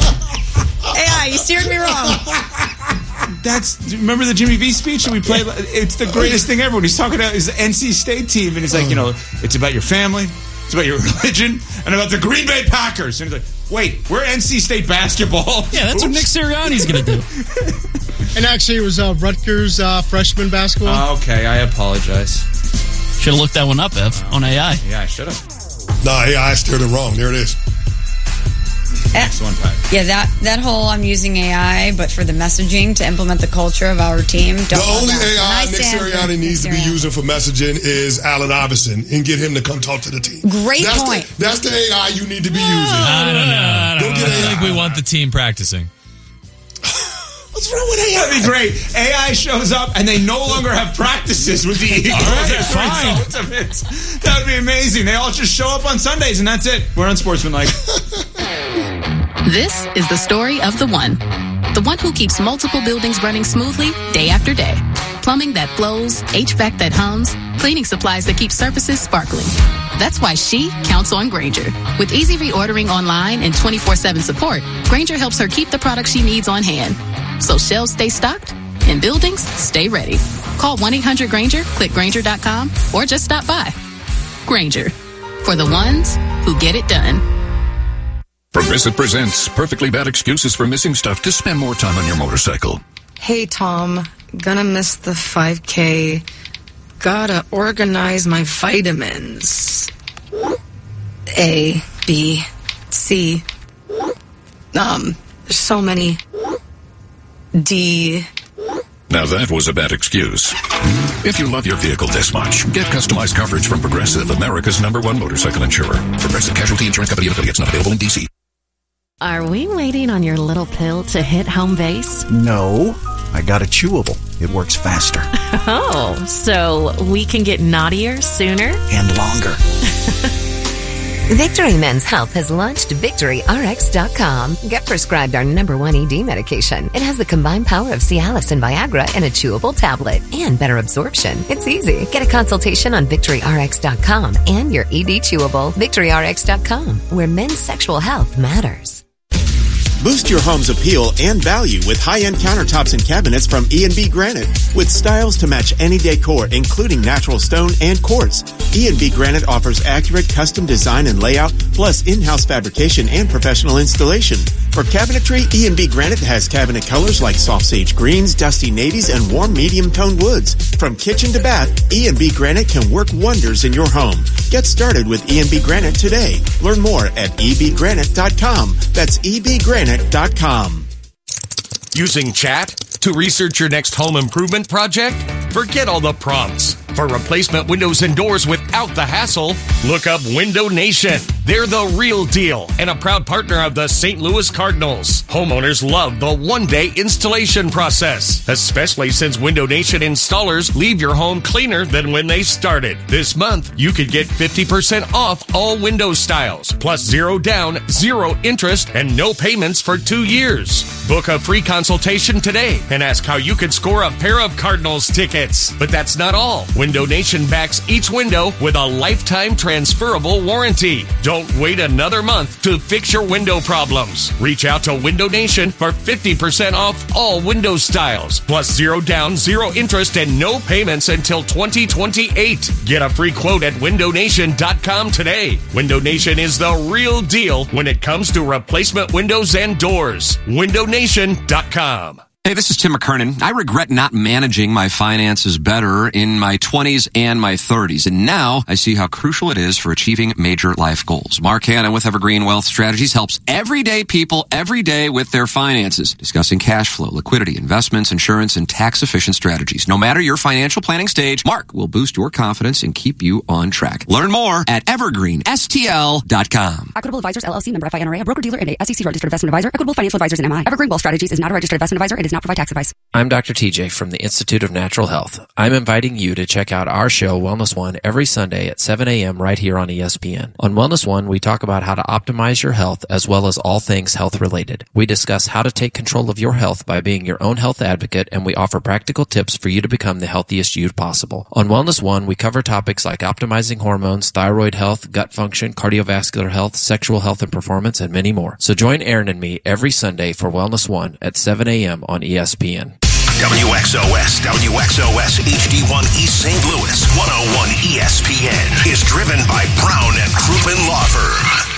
A I, you steered me wrong. That's do you remember the Jimmy V speech that we played? It's the greatest thing ever when he's talking about his N C State team, and it's like, you know, it's about your family, It's about your religion and about the Green Bay Packers. And it's like, wait, we're N C State basketball. Yeah, that's what Nick Sirianni's going to do. And actually, it was uh, Rutgers uh, freshman basketball. Uh, okay, I apologize. Should have looked that one up, Ev, on A I. Yeah, I should have. No, A I steered it wrong. There it is. Next one, Pat. Yeah, that, that whole I'm using A I, but for the messaging to implement the culture of our team. Don't The only that. A I And I Nick stand for Sirianni Nick needs to be Sirianni. using for messaging is Allen Iverson and get him to come talk to the team. Great that's point. The, that's the A I you need to be using. I don't know. I, Go don't get know. I A I. think we want the team practicing. What's wrong with A I? That'd be great. A I shows up and they no longer have practices with the Eagles. All right, That's the fine. result of it. That would be amazing. They all just show up on Sundays and that's it. We're unsportsmanlike. This is the story of the one. The one who keeps multiple buildings running smoothly day after day. Plumbing that flows, H V A C that hums, cleaning supplies that keep surfaces sparkling. That's why she counts on Grainger. With easy reordering online and twenty-four seven support, Grainger helps her keep the products she needs on hand. So shelves stay stocked and buildings stay ready. Call one eight hundred Grainger, click Grainger dot com, or just stop by. Grainger, for the ones who get it done. Progressive presents Perfectly Bad Excuses for Missing Stuff to spend more time on your motorcycle. Hey, Tom. Gonna miss the five K. Gotta organize my vitamins. A, B, C. Um, there's so many. D. Now that was a bad excuse. If you love your vehicle this much, get customized coverage from Progressive, America's number one motorcycle insurer. Progressive Casualty Insurance Company and affiliates, not available in D C. Are we waiting on your little pill to hit home base? No, I got a chewable. It works faster. Oh, so we can get naughtier sooner? And longer. Victory Men's Health has launched Victory R X dot com. Get prescribed our number one E D medication. It has the combined power of Cialis and Viagra in a chewable tablet and better absorption. It's easy. Get a consultation on Victory R X dot com and your E D chewable. Victory R X dot com, where men's sexual health matters. Boost your home's appeal and value with high-end countertops and cabinets from E and B Granite. With styles to match any decor, including natural stone and quartz, E and B Granite offers accurate custom design and layout, plus in-house fabrication and professional installation. For cabinetry, E and B Granite has cabinet colors like soft sage greens, dusty navies, and warm medium-toned woods. From kitchen to bath, E and B Granite can work wonders in your home. Get started with E and B Granite today. Learn more at e b granite dot com. That's e b granite dot com. Using chat to research your next home improvement project? Forget all the prompts. For replacement windows and doors without the hassle, look up Window Nation. They're the real deal and a proud partner of the Saint Louis Cardinals. Homeowners love the one-day installation process, especially since Window Nation installers leave your home cleaner than when they started. This month, you could get fifty percent off all window styles, plus zero down, zero interest, and no payments for two years. Book a free consultation today and ask how you could score a pair of Cardinals tickets. But that's not all. Window Nation backs each window with a lifetime transferable warranty. Don't wait another month to fix your window problems. Reach out to Window Nation for fifty percent off all window styles, plus zero down, zero interest, and no payments until twenty twenty-eight. Get a free quote at window nation dot com today. Window Nation is the real deal when it comes to replacement windows and doors. window nation dot com. Hey, this is Tim McKernan. I regret not managing my finances better in my twenties and my thirties. And now I see how crucial it is for achieving major life goals. Mark Hanna with Evergreen Wealth Strategies helps everyday people every day with their finances, discussing cash flow, liquidity, investments, insurance, and tax-efficient strategies. No matter your financial planning stage, Mark will boost your confidence and keep you on track. Learn more at evergreen s t l dot com. Equitable Advisors, L L C, member F I N R A, a broker-dealer and a S E C registered investment advisor. Equitable Financial Advisors and M I. Evergreen Wealth Strategies is not a registered investment advisor. It does not provide tax advice. I'm Doctor T J from the Institute of Natural Health. I'm inviting you to check out our show, Wellness One, every Sunday at seven a.m. right here on E S P N. On Wellness One, we talk about how to optimize your health as well as all things health-related. We discuss how to take control of your health by being your own health advocate, and we offer practical tips for you to become the healthiest you possible. On Wellness One, we cover topics like optimizing hormones, thyroid health, gut function, cardiovascular health, sexual health and performance, and many more. So join Aaron and me every Sunday for Wellness One at seven a.m. on E S P N. W X O S, W X O S H D one East Saint Louis, one oh one E S P N is driven by Brown and Crouppen Law Firm.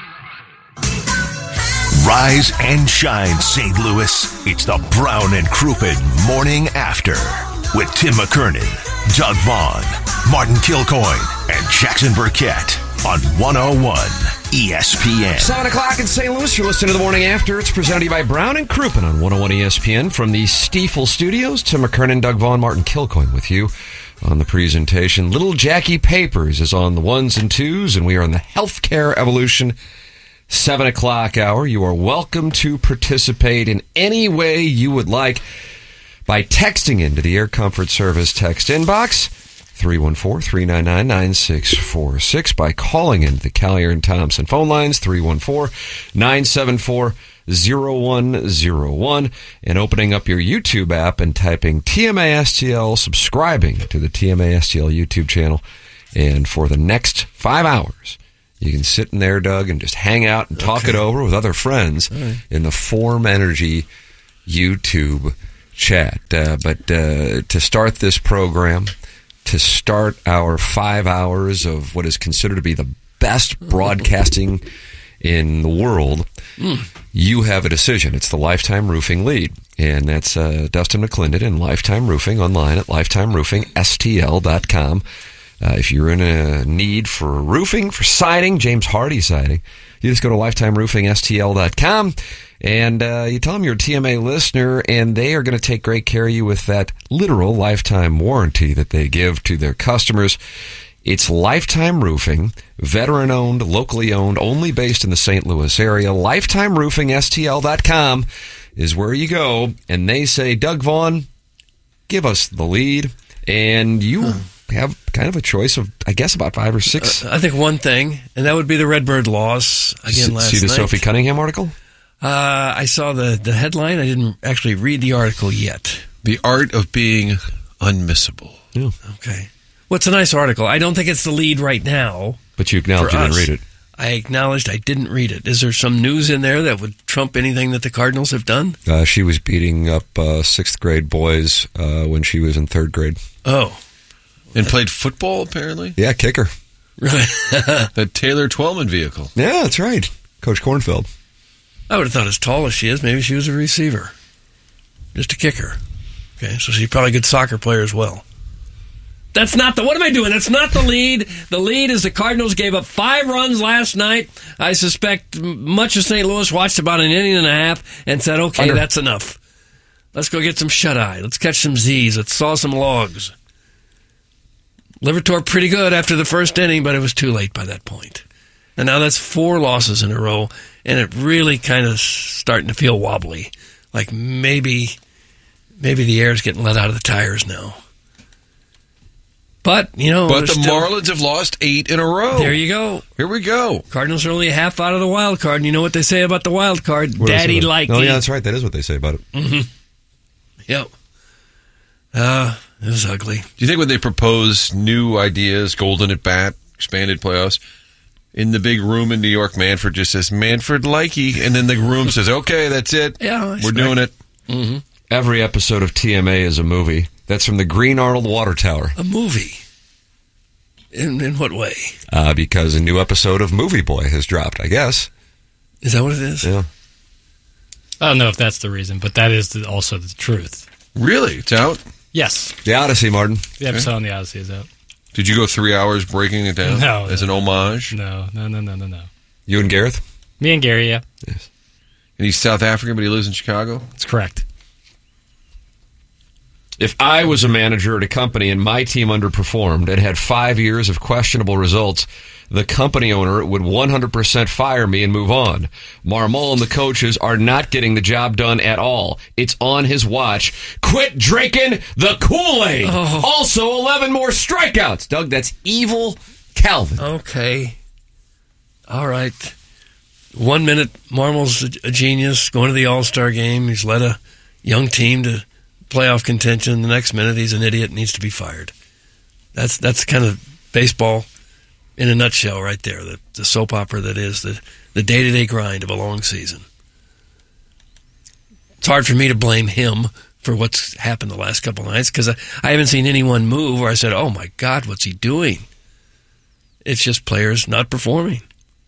Rise and shine, Saint Louis. It's the Brown and Crouppen Morning After with Tim McKernan, Doug Vaughn, Martin Kilcoyne, and Jackson Burkett on one oh one E S P N. seven o'clock in Saint Louis. You're listening to The Morning After. It's presented to you by Brown and Crouppen on one oh one E S P N. From the Stiefel Studios, Tim McKernan, Doug Vaughn, Martin Kilcoyne with you on the presentation. Little Jackie Papers is on the ones and twos, and we are on the Healthcare Evolution seven o'clock hour. You are welcome to participate in any way you would like by texting into the Air Comfort Service text inbox, three one four, three nine nine, nine six four six, by calling into the Collier and Thompson phone lines, three one four, nine seven four, zero one zero one, and opening up your YouTube app and typing T M A S T L, subscribing to the T M A S T L YouTube channel, and for the next five hours, you can sit in there, Doug, and just hang out and talk okay. it over with other friends right. in the Form Energy YouTube chat. Uh, but uh, to start this program, to start our five hours of what is considered to be the best broadcasting in the world, mm. you have a decision. It's the Lifetime Roofing lead. And that's uh, Dustin McClendon and Lifetime Roofing online at lifetime roofing S T L dot com. Uh, if you're in a need for roofing, for siding, James Hardy siding, you just go to lifetime roofing S T L dot com and uh, you tell them you're a T M A listener, and they are going to take great care of you with that literal lifetime warranty that they give to their customers. It's Lifetime Roofing, veteran-owned, locally owned, only based in the Saint Louis area. lifetime roofing S T L dot com is where you go, and they say, Doug Vaughn, give us the lead, and you... Huh. have kind of a choice of, I guess, about five or six. Uh, I think one thing, and that would be the Redbird loss again last night. See the Sophie Cunningham article? Uh, I saw the, the headline. I didn't actually read the article yet. The Art of Being Unmissable. Yeah. Okay. Well, it's a nice article. I don't think it's the lead right now. But you acknowledged you didn't read it. I acknowledged I didn't read it. Is there some news in there that would trump anything that the Cardinals have done? Uh, she was beating up uh, sixth grade boys uh, when she was in third grade. Oh. And played football, apparently? Yeah, kicker. Right. That Taylor Twellman vehicle. Yeah, that's right. Coach Kornfeld. I would have thought as tall as she is, maybe she was a receiver. Just a kicker. Okay, so she's probably a good soccer player as well. That's not the... What am I doing? That's not the lead. The lead is the Cardinals gave up five runs last night. I suspect much of Saint Louis watched about an inning and a half and said, okay, Under. that's enough. Let's go get some shut-eye. Let's catch some Z's. Let's saw some logs. Livertor pretty good after the first inning, but it was too late by that point. And now that's four losses in a row, and it really kind of starting to feel wobbly. Like maybe maybe the air's getting let out of the tires now. But, you know... But the still, Marlins have lost eight in a row. There you go. Here we go. Cardinals are only a half out of the wild card, and you know what they say about the wild card? What Daddy like Oh, yeah, that's right. That is what they say about it. Mm-hmm. Yep. Uh... It was ugly. Do you think when they propose new ideas, golden at bat, expanded playoffs, in the big room in New York, Manfred just says, Manfred likey, and then the room says, okay, that's it. Yeah, we're doing it. Mm-hmm. Every episode of T M A is a movie. That's from the Green Arnold Water Tower. A movie? In in what way? Uh, because a new episode of Movie Boy has dropped, I guess. Is that what it is? Yeah. I don't know if that's the reason, but that is the, also the truth. Really? It's out? Yes. The Odyssey, Martin. The episode okay. on the Odyssey is out. Did you go three hours breaking it down? No. As no, an homage? No, no, no, no, no, no. You and Gareth? Me and Gary, yeah. Yes. And he's South African, but he lives in Chicago? That's correct. If I was a manager at a company and my team underperformed and had five years of questionable results, the company owner would one hundred percent fire me and move on. Marmol and the coaches are not getting the job done at all. It's on his watch. Quit drinking the Kool-Aid. Oh. Also, eleven more strikeouts. Doug, that's evil Calvin. Okay. All right. One minute, Marmol's a genius, going to the All-Star game. He's led a young team to playoff contention. The next minute, he's an idiot and needs to be fired. That's that's kind of baseball in a nutshell right there, the, the soap opera that is the, the day-to-day grind of a long season. It's hard for me to blame him for what's happened the last couple of nights because I, I haven't seen anyone move where I said, oh, my God, what's he doing? It's just players not performing.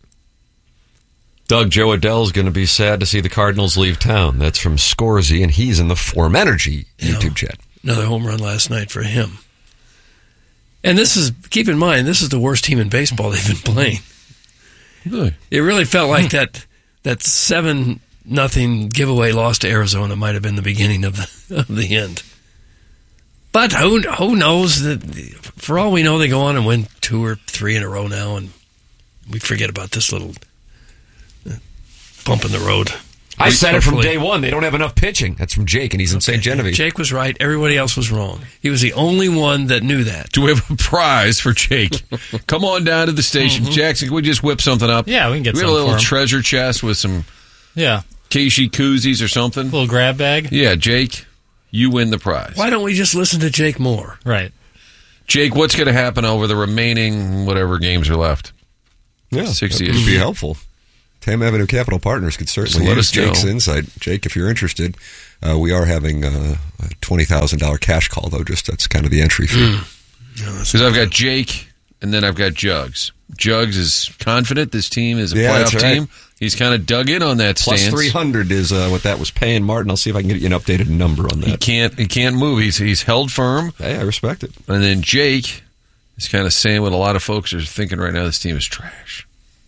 Doug, Joe Adell's going to be sad to see the Cardinals leave town. That's from Scorsy, and he's in the Form Energy YouTube You know, chat. Another home run last night for him. And this is, keep in mind, this is the worst team in baseball they've been playing. Really? It really felt like that that seven nothing giveaway loss to Arizona might have been the beginning of the of the end. But who who knows? That for all we know, they go on and win two or three in a row now, and we forget about this little uh, bump in the road. I said it from day one. They don't have enough pitching. That's from Jake, and he's in Okay. Saint Genevieve. Jake was right. Everybody else was wrong. He was the only one that knew that. Do we have a prize for Jake? Come on down to the station. Mm-hmm. Jackson, can we just whip something up? Yeah, we can get we have a something little for him. treasure chest with some Yeah. Keishi koozies or something. Little grab bag. Yeah, Jake, you win the prize. Why don't we just listen to Jake more? Right. Jake, what's going to happen over the remaining whatever games are left? Yeah, sixty that would be helpful. Tam Avenue Capital Partners could certainly So let use us know. Jake's insight. Jake, if you're interested, uh, we are having uh, a twenty thousand dollars cash call, though. Just that's kind of the entry fee. Because I've got Jake, and then I've got Jugs. Jugs is confident this team is a Yeah, playoff that's right. team. He's kind of dug in on that Plus stance. three hundred is uh, what that was paying Martin. I'll see if I can get you an updated number on He that. can't. He can't move. He's he's held firm. Hey, I respect it. And then Jake is kind of saying what a lot of folks are thinking right now. This team is trash.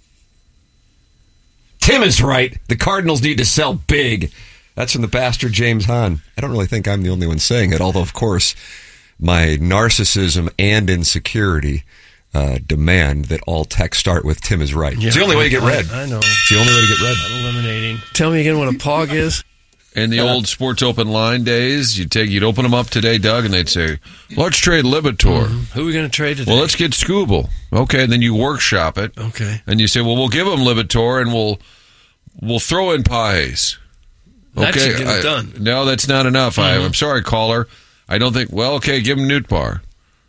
Tim is right. The Cardinals need to sell big. That's from the bastard James Hahn. I don't really think I'm the only one saying it, although, of course, my narcissism and insecurity uh, demand that all texts start with Tim is right. Yeah, it's the only way to get I- read. I know. It's the only way to get read. Not eliminating. Tell me again what a pog is. In the old Sports Open line days, you'd take, you'd open them up today, Doug, and they'd say, "Let's trade Libitor." Who are we going to trade today? Well, let's get Scooble. Okay, then you workshop it. Okay. And you say, "Well, we'll give him Libitor, and we'll we'll throw in Pages." That Okay, should get it I- done. No, that's not enough. I, Mhm. I'm sorry, caller. I don't think. Well, okay, give him Newt Bar.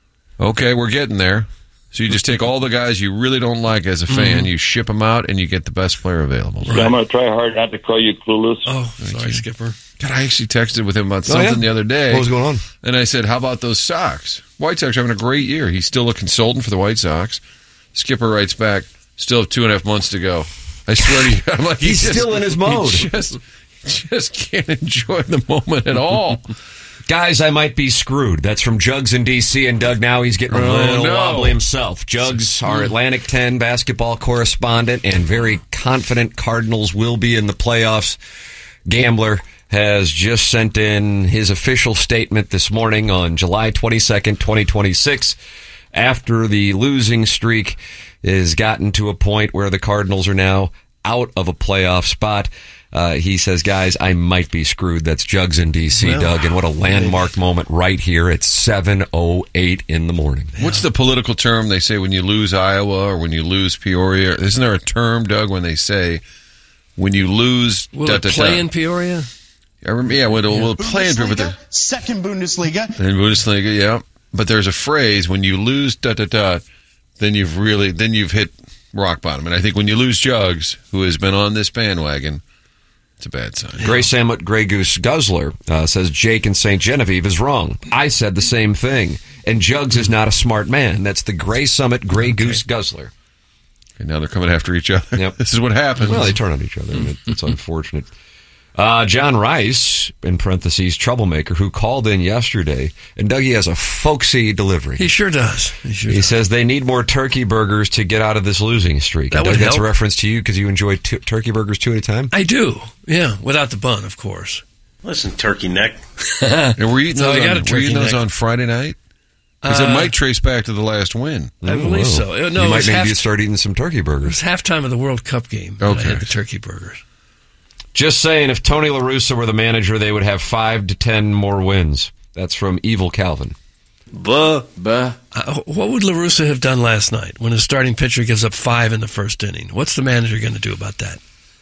Okay, we're getting there. So you just take all the guys you really don't like as a fan, Mhm. you ship them out, and you get the best player available. I'm going to try hard not to call you clueless. Oh, sorry, Skipper. God, I actually texted with him about Oh, something yeah? the other day. What was going on? And I said, how about those Sox? White Sox are having a great year. He's still a consultant for the White Sox. Skipper writes back, still have two and a half months to go. I swear to you, I'm like, he He's just- still in his mode. He just, just can't enjoy the moment at all. Guys, I might be screwed. That's from Jugs in D C, and Doug now he's getting a Oh, little no. wobbly himself. Jugs, our Atlantic ten basketball correspondent and very confident Cardinals will be in the playoffs. Gambler has just sent in his official statement this morning on July twenty-second, twenty twenty-six, after the losing streak has gotten to a point where the Cardinals are now out of a playoff spot. Uh, he says, guys, I might be screwed. That's Jugs in D C, Well, Doug, and what a landmark moment right here at seven oh eight in the morning. What's the political term they say when you lose Iowa or when you lose Peoria? Isn't there a term, Doug, when they say when you lose... Will da, it da, play da. in Peoria? I remember, yeah, well, it'll play in Peoria, but there- Second Bundesliga. in Bundesliga, yeah. But there's a phrase, when you lose da da da, then you've really, then you've hit rock bottom. And I think when you lose Jugs, who has been on this bandwagon, it's a bad sign. Gray Samut Gray Goose Guzzler uh, says Jake in Saint Genevieve is wrong. I said the same thing. And Jugs is not a smart man. That's the Gray Summit Gray Goose Guzzler. And now they're coming after each other. Yep. This is what happens. Well, they turn on each other, and it, it's unfortunate. Uh, John Rice, in parentheses, troublemaker, who called in yesterday, and Dougie has a folksy delivery. He sure does. He sure He does. says they need more turkey burgers to get out of this losing streak. That And would Doug, that's a help. reference to you because you enjoy t- turkey burgers two at a time? I do. Yeah, without the bun, of course. Listen, turkey neck. And we're eating So those, I got on, a we're turkey eating those neck. on Friday night? Because Uh, it might trace back to the last win. I believe so. Uh, No, you it might was maybe half- start eating some turkey It burgers. was halftime of the World Cup game. that Okay. I had the turkey burgers. Just saying, if Tony La Russa were the manager, they would have five to ten more wins. That's from Evil Calvin. Buh, buh. Uh, what would La Russa have done last night when his starting pitcher gives up five in the first inning? What's the manager going to do about that?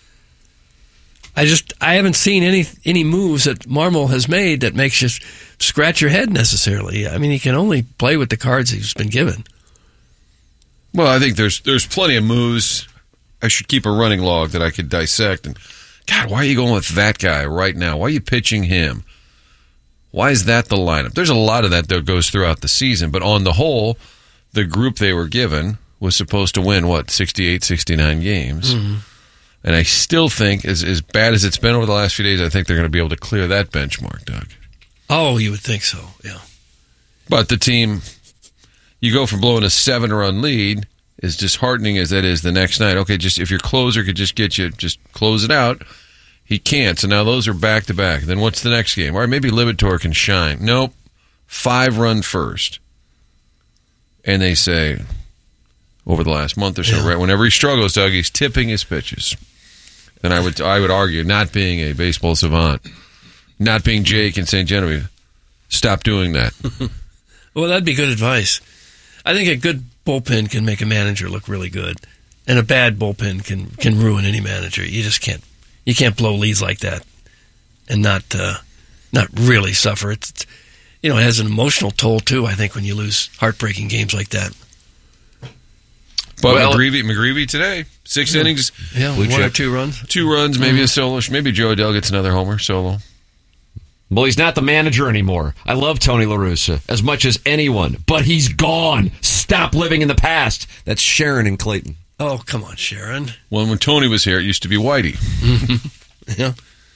I just I haven't seen any any moves that Marmol has made that makes you scratch your head necessarily. I mean, he can only play with the cards he's been given. Well, I think there's there's plenty of moves. I should keep a running log that I could dissect. And God, why are you going with that guy right now? Why are you pitching him? Why is that the lineup? There's a lot of that that goes throughout the season, but on the whole, the group they were given was supposed to win, what, sixty-eight, sixty-nine games. Mm-hmm. And I still think, as, as bad as it's been over the last few days, I think they're going to be able to clear that benchmark, Doug. Oh, you would think so, yeah. But the team, you go from blowing a seven-run lead, as disheartening as that is the next night. Okay, just if your closer could just get you, just close it out. He can't, so now those are back-to-back. Then what's the next game? All right, maybe Liberatore can shine. Nope. Five-run first. And they say, over the last month or so, yeah. right, whenever he struggles, Doug, he's tipping his pitches. And I would I would argue, not being a baseball savant, not being Jake in Saint Genevieve, stop doing that. Well, that'd be good advice. I think a good bullpen can make a manager look really good, and a bad bullpen can, can ruin any manager. You just can't you can't blow leads like that and not uh, not really suffer. It's you know it has an emotional toll too. I think when you lose heartbreaking games like that. But well, McGreevy, McGreevy today, six yeah. innings, yeah, one check. or two runs, two runs, maybe mm-hmm. a solo. Maybe Joe Adell gets another homer solo. Well, he's not the manager anymore. I love Tony La Russa as much as anyone, but he's gone. Stop living in the past. That's Sharon and Clayton. Oh, come on, Sharon. Well, when Tony was here, it used to be Whitey. Yeah.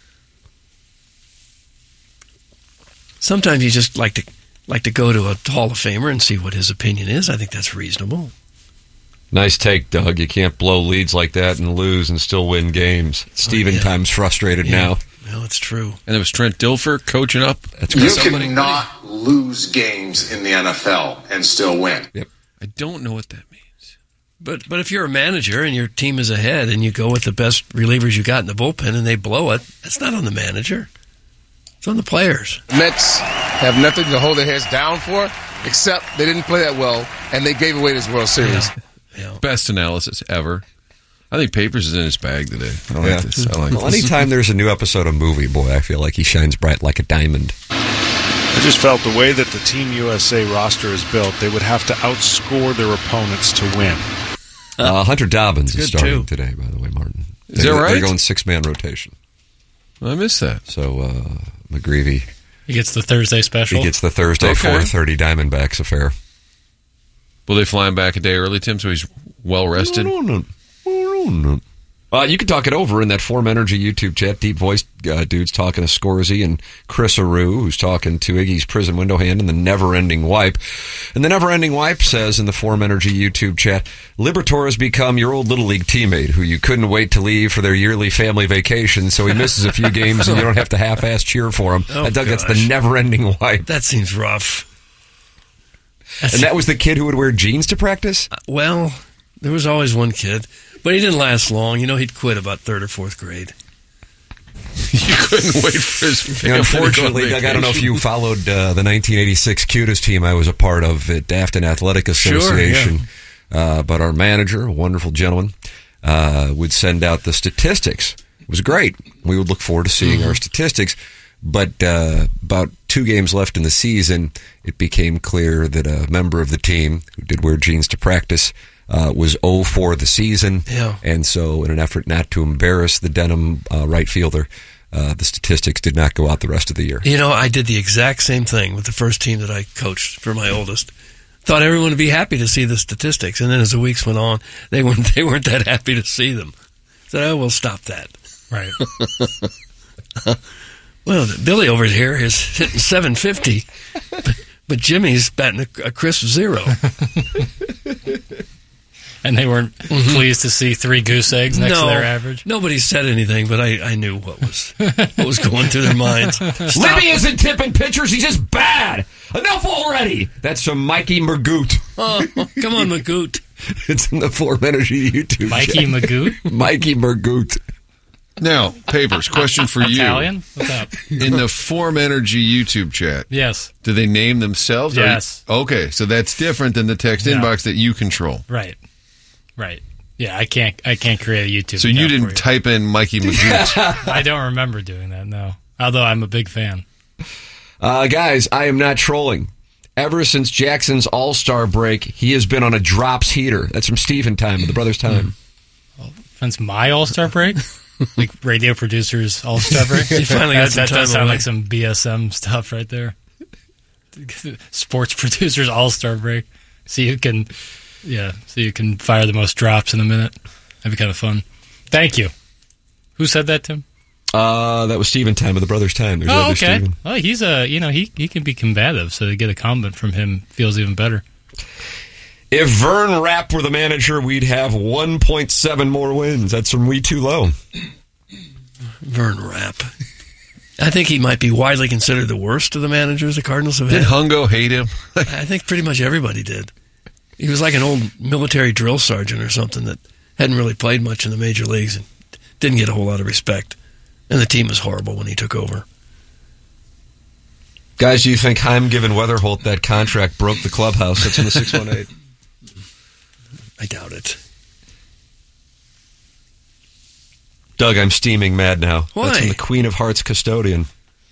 Sometimes you just like to like to go to a Hall of Famer and see what his opinion is. I think that's reasonable. Nice take, Doug. You can't blow leads like that and lose and still win games. Steven oh, yeah. Time's frustrated yeah. now. Well, it's true. And it was Trent Dilfer coaching up. That's you somebody. cannot lose games in the N F L and still win. Yep. I don't know what that means. But but if you're a manager and your team is ahead and you go with the best relievers you got in the bullpen and they blow it, that's not on the manager. It's on the players. Mets have nothing to hold their heads down for, except they didn't play that well and they gave away this World Series. Yeah. Yeah. Best analysis ever. I think Papers is in his bag today. I don't yeah. like this. I like well, this. Anytime there's a new episode of Movie Boy, I feel like he shines bright like a diamond. I just felt the way that the Team U S A roster is built, they would have to outscore their opponents to win. Uh, Hunter Dobbins is starting too. today, by the way, Martin. Is that right? They're going six-man rotation. I missed that. So uh, McGreevy. He gets the Thursday special. He gets the Thursday Okay. four thirty Diamondbacks affair. Will they fly him back a day early, Tim, so he's well rested? No, no, no. no, no. Uh, you can talk it over in that Form Energy YouTube chat. Deep voice uh, dudes talking to Scorsy and Chris Aru, who's talking to Iggy's prison window hand and the Never-Ending Wipe. And the Never-Ending Wipe says in the Form Energy YouTube chat, Liberatore has become your old Little League teammate who you couldn't wait to leave for their yearly family vacation, so he misses a few games and you don't have to half-ass cheer for him. Oh, I Doug, gosh. that's the Never-Ending Wipe. That seems rough. That's and that was the kid who would wear jeans to practice? Uh, well, there was always one kid. But he didn't last long. You know, he'd quit about third or fourth grade. You couldn't wait for his family. Unfortunately, Doug, I don't know if you followed uh, the nineteen eighty-six Cutest team I was a part of at Dafton Athletic Association. Sure, yeah. uh, but our manager, a wonderful gentleman, uh, would send out the statistics. It was great. We would look forward to seeing mm-hmm. our statistics. But uh, about two games left in the season, it became clear that a member of the team who did wear jeans to practice Uh, was oh for the season. Yeah. And so in an effort not to embarrass the Denham uh, right fielder, uh, the statistics did not go out the rest of the year. You know, I did the exact same thing with the first team that I coached for my oldest. Thought everyone would be happy to see the statistics. And then as the weeks went on, they weren't, they weren't that happy to see them. Said, oh, we'll stop that. Right. Well, Billy over here is hitting seven fifty, but, but Jimmy's batting a, a crisp zero. And they weren't mm-hmm. pleased to see three goose eggs next no, to their average? Nobody said anything, but I, I knew what was what was going through their minds. Stop. Libby isn't tipping pitchers, he's just bad. Enough already. That's from Mikey Mergoot. Oh, come on, Mergoot. It's in the Form Energy YouTube Mikey chat. Mergoot? Mikey Mergoot. Now, Papers, question for you. Italian? What's up? In the Form Energy YouTube chat, yes. do they name themselves? Yes. You, okay, so that's different than the text no. inbox that you control. Right. Right. Yeah, I can't I can't create a YouTube So you didn't you. type in Mikey Magoo. I don't remember doing that, no. Although I'm a big fan. Uh, guys, I am not trolling. Ever since Jackson's All-Star break, he has been on a drops heater. That's from Stephen Time of the Brothers Time. Since my All-Star break? Like radio producers all-star break. You finally got that, some that time does sound away. like some B S M stuff right there. Sports producers all-star break. So you can, yeah, so you can fire the most drops in a minute. That'd be kind of fun. Thank you. Who said that, Tim? Uh, that was Steven Time of the Brothers Time. There's Oh, other okay. Steven. Well, he's a, you know, he he can be combative, so to get a comment from him feels even better. If Vern Rapp were the manager, we'd have one point seven more wins. That's from We Too Low. Vern Rapp. I think he might be widely considered the worst of the managers the Cardinals have Did had. Hungo hate him? I think pretty much everybody did. He was like an old military drill sergeant or something that hadn't really played much in the major leagues and didn't get a whole lot of respect. And the team was horrible when he took over. Guys, do you think Heim giving Weatherholt that contract broke the clubhouse? That's in the six one eight. I doubt it. Doug, I'm steaming mad now. Why? That's from the Queen of Hearts custodian.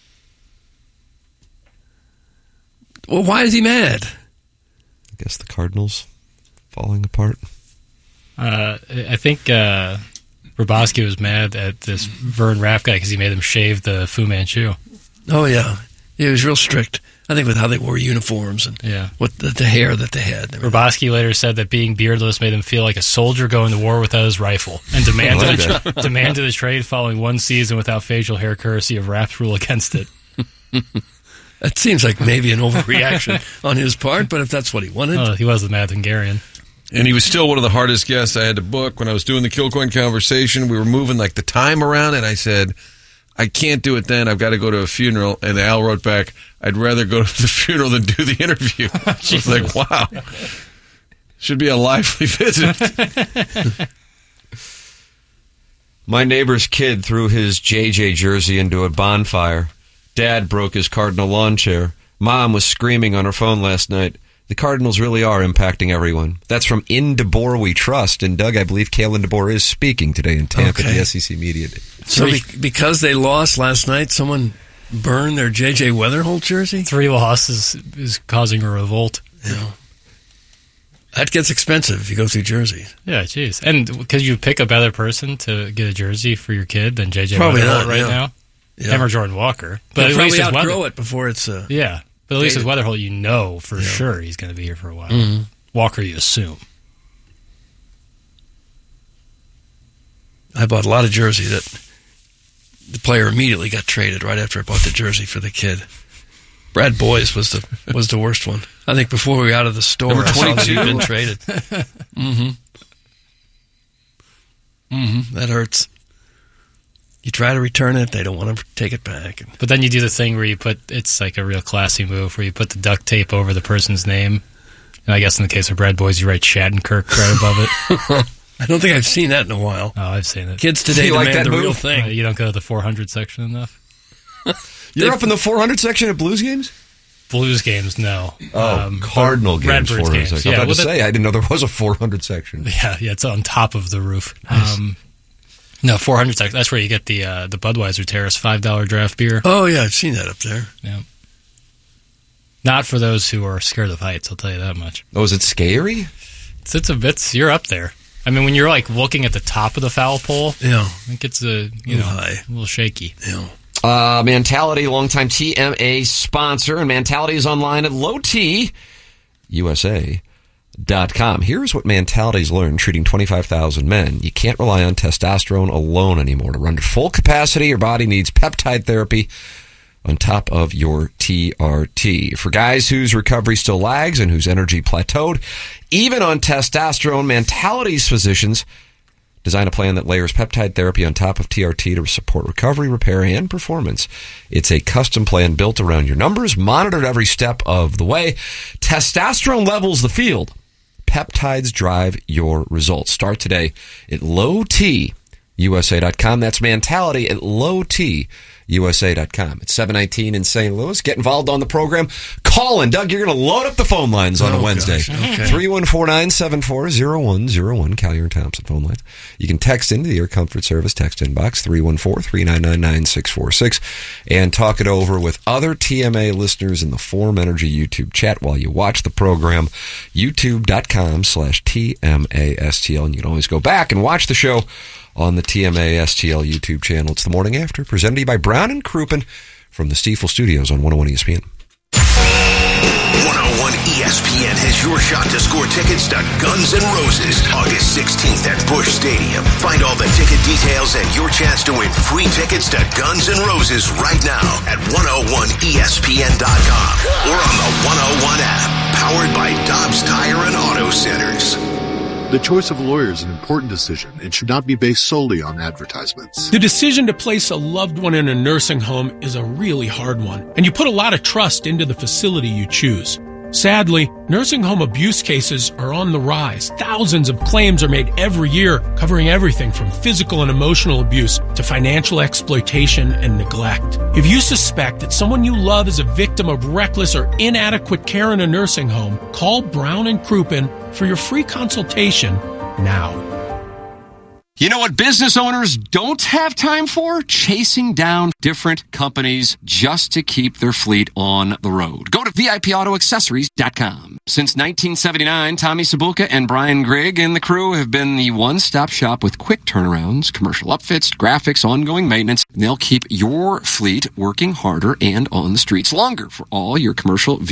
Well, why is he mad? I guess the Cardinals falling apart. Uh, I think uh, Roboski was mad at this Vern Rapp guy because he made him shave the Fu Manchu. Oh, yeah. He was real strict. I think with how they wore uniforms and Yeah. what the, the hair that they had. Roboski later said that being beardless made him feel like a soldier going to war without his rifle, and demanded I a, like tra- demanded a trade following one season without facial hair, courtesy of Rapp's rule against it. That seems like maybe an overreaction on his part, but if that's what he wanted. Oh, he was the Mad Hungarian. And he was still one of the hardest guests I had to book. When I was doing the Kilcoyne conversation, we were moving like the time around, and I said, I can't do it then. I've got to go to a funeral. And Al wrote back, I'd rather go to the funeral than do the interview. I was like, wow. Should be a lively visit. My neighbor's kid threw his J J jersey into a bonfire. Dad broke his Cardinal lawn chair. Mom was screaming on her phone last night. The Cardinals really are impacting everyone. That's from In DeBoer We Trust. And Doug, I believe Kalen DeBoer is speaking today in Tampa Okay. at the S E C Media Day. So be- because they lost last night, someone burned their J J Weatherholt jersey? Three losses is causing a revolt. Yeah. That gets expensive if you go through jerseys. Yeah, jeez. And because you pick a better person to get a jersey for your kid than J J Probably Weatherholt not, right yeah. now. Yeah. Him or Jordan Walker. But But at probably least it's outgrow Weather- it before it's... Uh, Yeah. But at least with dated. Weatherholt, you know for Yeah. sure he's going to be here for a while. Mhm. Walker, you assume. I bought a lot of jersey that the player immediately got traded right after I bought the jersey for the kid. Brad Boyes was the was the worst one. I think before we were out of the store, Number I saw that he'd twenty-two? been traded. Mm-hmm. Mm-hmm. That hurts. You try to return it, they don't want to take it back. But then you do the thing where you put, it's like a real classy move, where you put the duct tape over the person's name. And I guess in the case of Brad Boyes, you write Shattenkirk right above it. I don't think I've seen that in a while. Oh, I've seen it. Kids today You like demand that the real move? thing. Uh, you don't go to the four hundred section enough? You're up in the four hundred section at Blues games? Blues games, no. Oh, Um, Cardinal but games, Redbirds four hundred games. section. I Yeah, was about well, to say, I didn't know there was a four hundred section. Yeah, yeah, it's on top of the roof. Um, no, four hundred section. That's where you get the uh, the Budweiser Terrace five dollar draft beer. Oh, yeah, I've seen that up there. Yeah. Not for those who are scared of heights, I'll tell you that much. Oh, is it scary? It's, it's a bit, you're up there. I mean, when you're like looking at the top of the foul pole, Yeah. I think it's a, you Little know, high. a little shaky. Yeah. Uh, Mentality, longtime T M A sponsor, and Mentality is online at low t u s a dot com. Here's what Mentality's learned treating twenty-five thousand men. You can't rely on testosterone alone anymore. To run to full capacity, your body needs peptide therapy on top of your T R T. For guys whose recovery still lags and whose energy plateaued, even on testosterone, Mentality's physicians design a plan that layers peptide therapy on top of T R T to support recovery, repair, and performance. It's a custom plan built around your numbers, monitored every step of the way. Testosterone levels the field. Peptides drive your results. Start today at low t u s a dot com. That's Mentality at low t u s a dot com. It's seven nineteen in Saint Louis. Get involved on the program. Call in. Doug, you're going to load up the phone lines on Oh, a Wednesday. gosh. Okay. three one four, nine seven four, zero one zero one. Collier and Thompson phone lines. You can text into the Air Comfort Service text inbox, three one four, three nine nine, nine six four six, and talk it over with other T M A listeners in the Form Energy YouTube chat while you watch the program, youtube dot com slash T M A S T L. And you can always go back and watch the show on the T M A S T L YouTube channel. It's The Morning After, presented to you by Brown and Crouppen from the Stiefel Studios on one oh one E S P N. one oh one E S P N has your shot to score tickets to Guns N' Roses August sixteenth at Busch Stadium. Find all the ticket details and your chance to win free tickets to Guns N' Roses right now at one oh one E S P N dot com or on the one oh one app, powered by Dobbs Tire and Auto Centers. The choice of a lawyer is an important decision and should not be based solely on advertisements. The decision to place a loved one in a nursing home is a really hard one, and you put a lot of trust into the facility you choose. Sadly, nursing home abuse cases are on the rise. Thousands of claims are made every year, covering everything from physical and emotional abuse to financial exploitation and neglect. If you suspect that someone you love is a victim of reckless or inadequate care in a nursing home, call Brown and Crouppen for your free consultation now. You know what business owners don't have time for? Chasing down different companies just to keep their fleet on the road. Go to V I P auto accessories dot com. Since nineteen seventy-nine, Tommy Sabulka and Brian Grigg and the crew have been the one-stop shop with quick turnarounds, commercial upfits, graphics, ongoing maintenance. They'll keep your fleet working harder and on the streets longer for all your commercial vehicles.